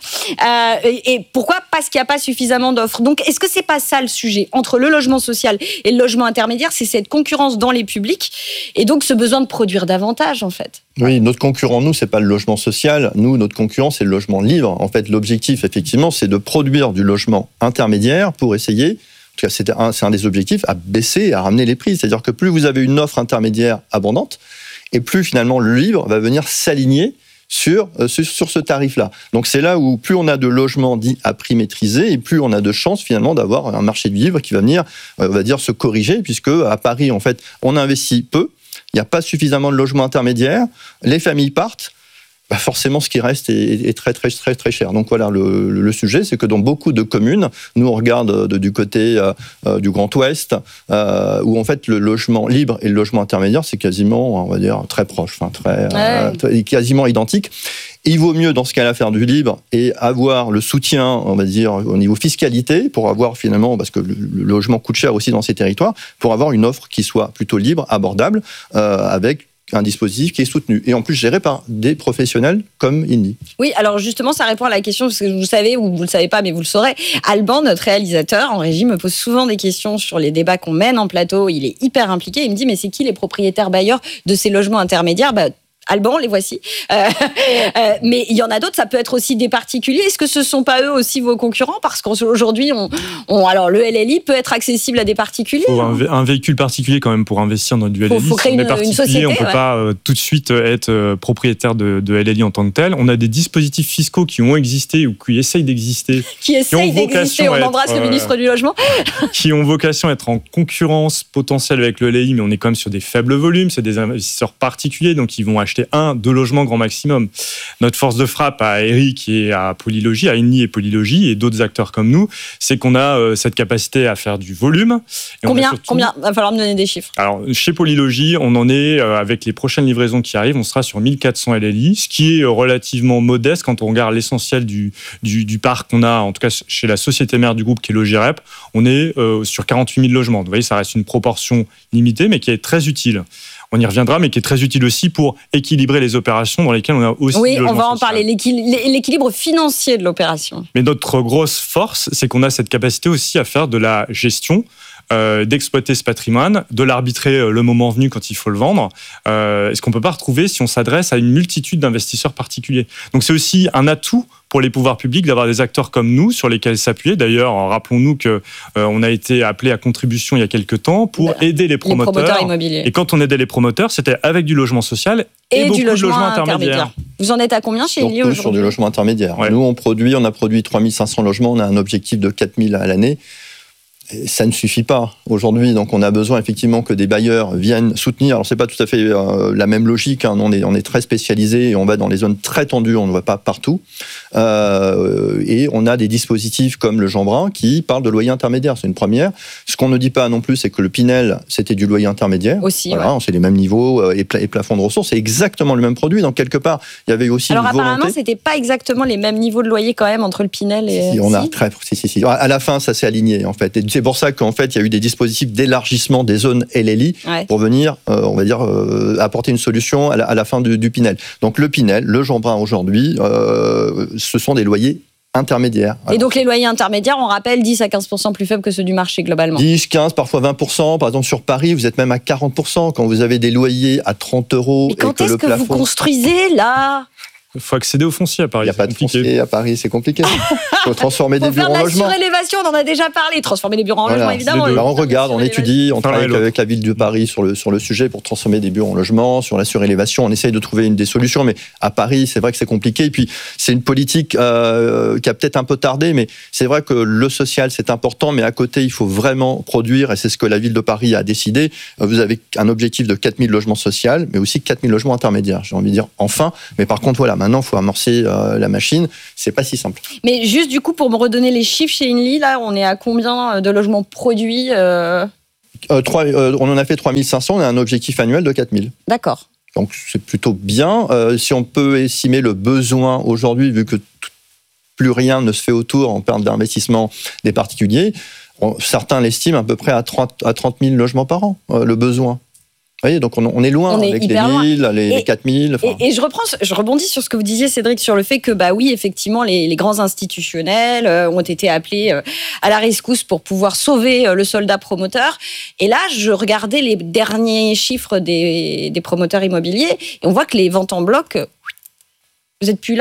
Et pourquoi? Parce qu'il n'y a pas suffisamment d'offres. Donc, est-ce que c'est pas ça le sujet entre le logement social et le logement intermédiaire? C'est cette concurrence dans les publics et donc ce besoin de produire davantage, en fait. Oui, notre concurrent, nous, c'est pas le logement social. Nous, notre concurrent, c'est le logement libre. En fait, l'objectif, effectivement, c'est de produire du logement intermédiaire pour essayer, en tout cas, c'est un des objectifs, à baisser, à ramener les prix. C'est-à-dire que plus vous avez une offre intermédiaire abondante, et plus finalement le libre va venir s'aligner sur ce tarif-là. Donc c'est là où plus on a de logements dits à prix maîtrisé et plus on a de chances finalement d'avoir un marché du livre qui va venir, on va dire, se corriger, puisque à Paris, en fait, on investit peu, il n'y a pas suffisamment de logements intermédiaires, les familles partent, forcément, ce qui reste est très, très, très, très cher. Donc voilà, le sujet, c'est que dans beaucoup de communes, nous on regarde du côté du Grand Ouest, où en fait le logement libre et le logement intermédiaire, c'est quasiment, on va dire, très proche, quasiment identique. Il vaut mieux dans ce cas-là faire du libre et avoir le soutien, on va dire, au niveau fiscalité, pour avoir finalement, parce que le logement coûte cher aussi dans ces territoires, pour avoir une offre qui soit plutôt libre, abordable, avec un dispositif qui est soutenu et en plus géré par des professionnels comme INI. Oui, alors justement, ça répond à la question, parce que vous savez, ou vous ne le savez pas, mais vous le saurez, Alban, notre réalisateur en régie, me pose souvent des questions sur les débats qu'on mène en plateau. Il est hyper impliqué. Il me dit, mais c'est qui les propriétaires bailleurs de ces logements intermédiaires? Alban, les voici. Mais il y en a d'autres, ça peut être aussi des particuliers. Est-ce que ce ne sont pas eux aussi vos concurrents? Parce qu'aujourd'hui, alors le LLI peut être accessible à des particuliers. Il faut un véhicule particulier quand même pour investir dans du LLI. Il faut créer une société. On ne peut pas tout de suite être propriétaire de LLI en tant que tel. On a des dispositifs fiscaux qui ont existé ou qui essayent d'exister. Qui essayent d'exister, on embrasse le ministre du Logement. Qui ont vocation à être en concurrence potentielle avec le LLI, mais on est quand même sur des faibles volumes, c'est des investisseurs particuliers, donc ils vont acheter 1-2 logements grand maximum. Notre force de frappe à Eric et à Polylogie, à INI et Polylogie et d'autres acteurs comme nous, c'est qu'on a cette capacité à faire du volume. Et Combien va falloir me donner des chiffres. Alors, chez Polylogie, on en est, avec les prochaines livraisons qui arrivent, on sera sur 1400 LLI, ce qui est relativement modeste quand on regarde l'essentiel du parc qu'on a, en tout cas chez la société mère du groupe qui est Logirep, on est sur 48 000 logements. Vous voyez, ça reste une proportion limitée, mais qui est très utile. On y reviendra, mais qui est très utile aussi pour équilibrer les opérations dans lesquelles on a aussi. Oui, on va en parler, l'équilibre financier de l'opération. Mais notre grosse force, c'est qu'on a cette capacité aussi à faire de la gestion, d'exploiter ce patrimoine, de l'arbitrer le moment venu quand il faut le vendre, ce qu'on ne peut pas retrouver si on s'adresse à une multitude d'investisseurs particuliers. Donc c'est aussi un atout pour les pouvoirs publics d'avoir des acteurs comme nous sur lesquels s'appuyer. D'ailleurs, rappelons-nous qu'on a été appelé à contribution il y a quelques temps pour aider les promoteurs immobiliers. Et quand on aidait les promoteurs, c'était avec du logement social et beaucoup du logement de logements intermédiaires. Vous en êtes à combien chez INI aujourd'hui? Sur du logement intermédiaire. Ouais. Nous, on a produit 3500 logements, on a un objectif de 4000 à l'année. Ça ne suffit pas aujourd'hui, donc on a besoin effectivement que des bailleurs viennent soutenir. Alors c'est pas tout à fait la même logique, hein. On est très spécialisé et on va dans les zones très tendues, on ne va pas partout. Et on a des dispositifs comme le Jean Brun qui parle de loyer intermédiaire, c'est une première. Ce qu'on ne dit pas non plus, c'est que le Pinel, c'était du loyer intermédiaire. Aussi, voilà, ouais. C'est les mêmes niveaux et plafonds de ressources, c'est exactement le même produit. Donc quelque part, il y avait aussi Alors une volonté. apparemment, c'était pas exactement les mêmes niveaux de loyer quand même entre le Pinel et... Si. À la fin, ça s'est aligné en fait. Et c'est pour ça qu'en fait, il y a eu des dispositifs d'élargissement des zones LLI pour venir, on va dire, apporter une solution à la fin du Pinel. Donc le Pinel, le Jean Brun aujourd'hui, ce sont des loyers intermédiaires. Et donc les loyers intermédiaires, on rappelle, 10 à 15% plus faibles que ceux du marché globalement. 10, 15, parfois 20%. Par exemple, sur Paris, vous êtes même à 40% quand vous avez des loyers à 30 €. Mais quand est-ce que vous construisez là ? Il faut accéder au foncier à Paris. Il n'y a pas de foncier à Paris, c'est compliqué. Il faut transformer des bureaux en logement. Faire de la surélévation, on en a déjà parlé. Transformer des bureaux en logement, évidemment. Alors on regarde, on étudie, on travaille avec la ville de Paris sur le sujet pour transformer des bureaux en logement, sur la surélévation. On essaye de trouver des solutions, mais à Paris, c'est vrai que c'est compliqué. Et puis, c'est une politique qui a peut-être un peu tardé, mais c'est vrai que le social, c'est important, mais à côté, il faut vraiment produire, et c'est ce que la ville de Paris a décidé. Vous avez un objectif de 4000 logements sociaux, mais aussi 4000 logements intermédiaires. J'ai envie de dire enfin. Mais par contre, voilà, maintenant, il faut amorcer la machine, c'est pas si simple. Mais juste du coup, pour me redonner les chiffres chez Inly, là, on est à combien de logements produits On en a fait 3500, on a un objectif annuel de 4000. D'accord. Donc c'est plutôt bien. Si on peut estimer le besoin aujourd'hui, vu que plus rien ne se fait autour en termes d'investissement des particuliers, certains l'estiment à peu près à 30 000 logements par an, le besoin. Vous voyez, donc on est loin avec les 1000, les 4000. Enfin. Et je rebondis sur ce que vous disiez, Cédric, sur le fait que, bah oui, effectivement, les grands institutionnels ont été appelés à la rescousse pour pouvoir sauver le soldat promoteur. Et là, je regardais les derniers chiffres des promoteurs immobiliers et on voit que les ventes en bloc, vous n'êtes plus là ?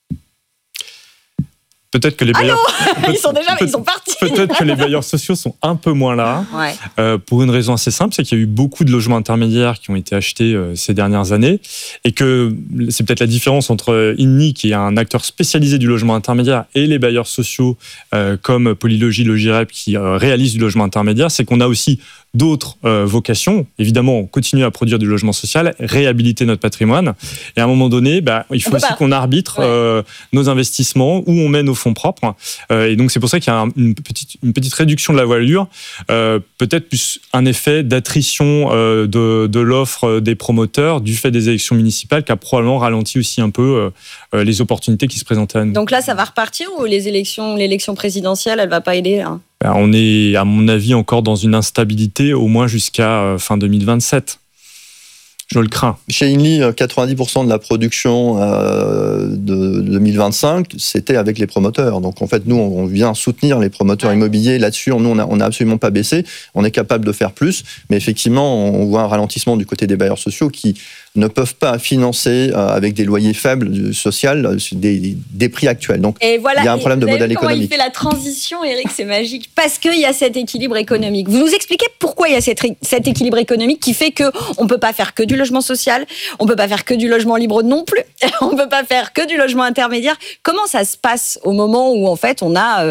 Peut-être que les bailleurs... ils sont partis. Peut-être que les bailleurs sociaux sont un peu moins là, ouais. Pour une raison assez simple, c'est qu'il y a eu beaucoup de logements intermédiaires qui ont été achetés ces dernières années, et que c'est peut-être la différence entre Inly, qui est un acteur spécialisé du logement intermédiaire, et les bailleurs sociaux comme Polylogie, Logirep, qui réalisent du logement intermédiaire, c'est qu'on a aussi d'autres vocations. Évidemment, continuer à produire du logement social, réhabiliter notre patrimoine. Et à un moment donné, il faut aussi qu'on arbitre nos investissements, où on met nos fonds propres. Et donc, c'est pour ça qu'il y a une petite réduction de la voilure, peut-être plus un effet d'attrition de l'offre des promoteurs du fait des élections municipales qui a probablement ralenti aussi un peu les opportunités qui se présentaient à nous. Donc là, ça va repartir ou l'élection présidentielle, elle ne va pas aider là ? On est, à mon avis, encore dans une instabilité, au moins jusqu'à fin 2027. Je le crains. Chez Inly, 90% de la production de 2025, c'était avec les promoteurs. Donc en fait, nous, on vient soutenir les promoteurs immobiliers. Là-dessus, nous, on n'a absolument pas baissé. On est capable de faire plus. Mais effectivement, on voit un ralentissement du côté des bailleurs sociaux qui ne peuvent pas financer avec des loyers faibles social des prix actuels. Donc et voilà, il y a un problème de modèle économique. Il fait la transition, Eric, c'est magique. Parce qu'il y a cet équilibre économique. Vous nous expliquez pourquoi il y a cet équilibre économique qui fait qu'on ne peut pas faire que du logement social, on ne peut pas faire que du logement libre non plus, on ne peut pas faire que du logement intermédiaire. Comment ça se passe au moment où en fait on a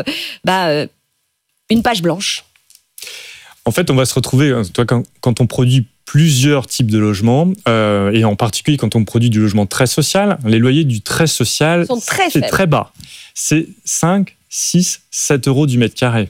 une page blanche ? En fait, on va se retrouver, quand on produit plusieurs types de logements, et en particulier quand on produit du logement très social, les loyers du très social, c'est très bas. C'est 5, 6, 7 euros du mètre carré.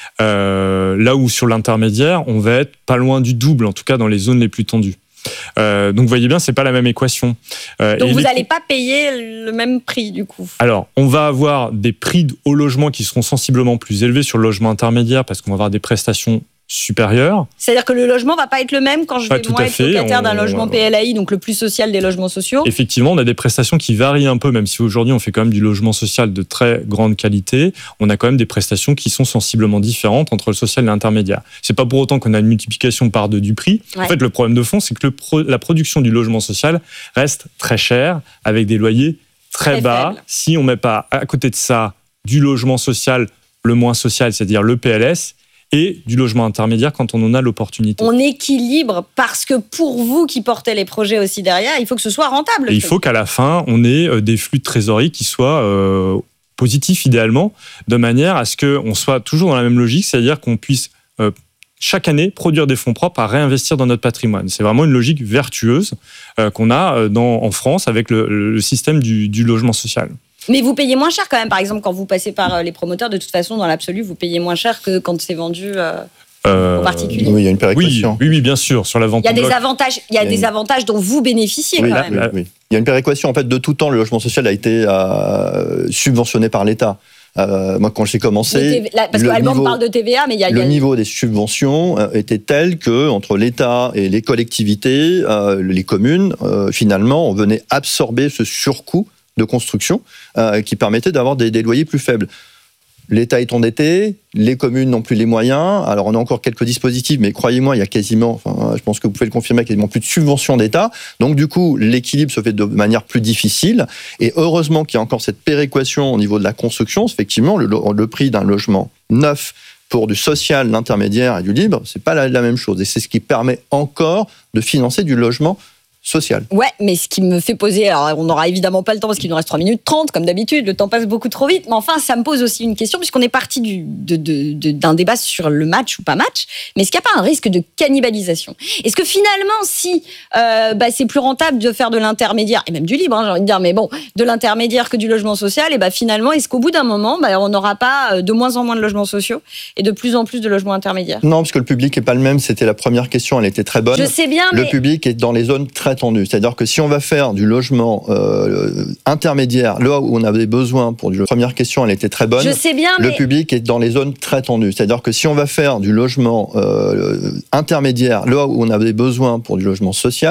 Là où sur l'intermédiaire, on va être pas loin du double, en tout cas dans les zones les plus tendues. Donc vous voyez bien, c'est pas la même équation. Donc vous n'allez pas payer le même prix du coup. Alors on va avoir des prix au logement qui seront sensiblement plus élevés sur le logement intermédiaire parce qu'on va avoir des prestations supérieure. C'est-à-dire que le logement ne va pas être le même quand je vais moi être locataire d'un logement PLAI, donc le plus social des logements sociaux. Effectivement, on a des prestations qui varient un peu, même si aujourd'hui on fait quand même du logement social de très grande qualité, on a quand même des prestations qui sont sensiblement différentes entre le social et l'intermédiaire. C'est pas pour autant qu'on a une multiplication par deux du prix. Ouais. En fait, le problème de fond, c'est que la production du logement social reste très chère, avec des loyers très bas. Faible. Si on met pas à côté de ça du logement social, le moins social, c'est-à-dire le PLS, et du logement intermédiaire quand on en a l'opportunité. On équilibre parce que pour vous qui portez les projets aussi derrière, il faut que ce soit rentable. Et il faut qu'à la fin, on ait des flux de trésorerie qui soient positif idéalement, de manière à ce qu'on soit toujours dans la même logique, c'est-à-dire qu'on puisse chaque année produire des fonds propres à réinvestir dans notre patrimoine. C'est vraiment une logique vertueuse qu'on a en France avec le système du logement social. Mais vous payez moins cher quand même, par exemple, quand vous passez par les promoteurs, de toute façon, dans l'absolu, vous payez moins cher que quand c'est vendu aux particuliers. Oui, il y a une péréquation. Oui, bien sûr, sur la vente. Il y a des avantages dont vous bénéficiez quand même. Oui. Il y a une péréquation. En fait, de tout temps, le logement social a été subventionné par l'État. Moi, quand j'ai commencé, parce qu'Alban parle de TVA, mais le niveau des subventions était tel que entre l'État et les collectivités, les communes, finalement, on venait absorber ce surcoût de construction qui permettait d'avoir des loyers plus faibles. L'État est endetté, les communes n'ont plus les moyens. Alors, on a encore quelques dispositifs, mais croyez-moi, il y a quasiment, je pense que vous pouvez le confirmer, quasiment plus de subventions d'État. Donc, du coup, l'équilibre se fait de manière plus difficile. Et heureusement qu'il y a encore cette péréquation au niveau de la construction. Effectivement, le prix d'un logement neuf pour du social, l'intermédiaire et du libre, c'est pas la même chose. Et c'est ce qui permet encore de financer du logement social. Ouais, mais ce qui me fait poser, alors on n'aura évidemment pas le temps parce qu'il nous reste 3 minutes 30, comme d'habitude, le temps passe beaucoup trop vite, mais enfin, ça me pose aussi une question, puisqu'on est parti d'un débat sur le match ou pas match, mais est-ce qu'il n'y a pas un risque de cannibalisation ? Est-ce que finalement, si c'est plus rentable de faire de l'intermédiaire, et même du libre, j'ai envie de dire, mais bon, de l'intermédiaire que du logement social, et finalement, est-ce qu'au bout d'un moment, on n'aura pas de moins en moins de logements sociaux et de plus en plus de logements intermédiaires ? Non, parce que le public n'est pas le même, c'était la première question, elle était très bonne. Je sais bien, le public est dans les zones très tendues. C'est-à-dire que si on va faire du logement intermédiaire, là où on avait besoin pour la première question, elle était très bonne. Je sais bien, le public est dans les zones très tendues. C'est-à-dire que si on va faire du logement intermédiaire, là où on avait besoin pour du logement social,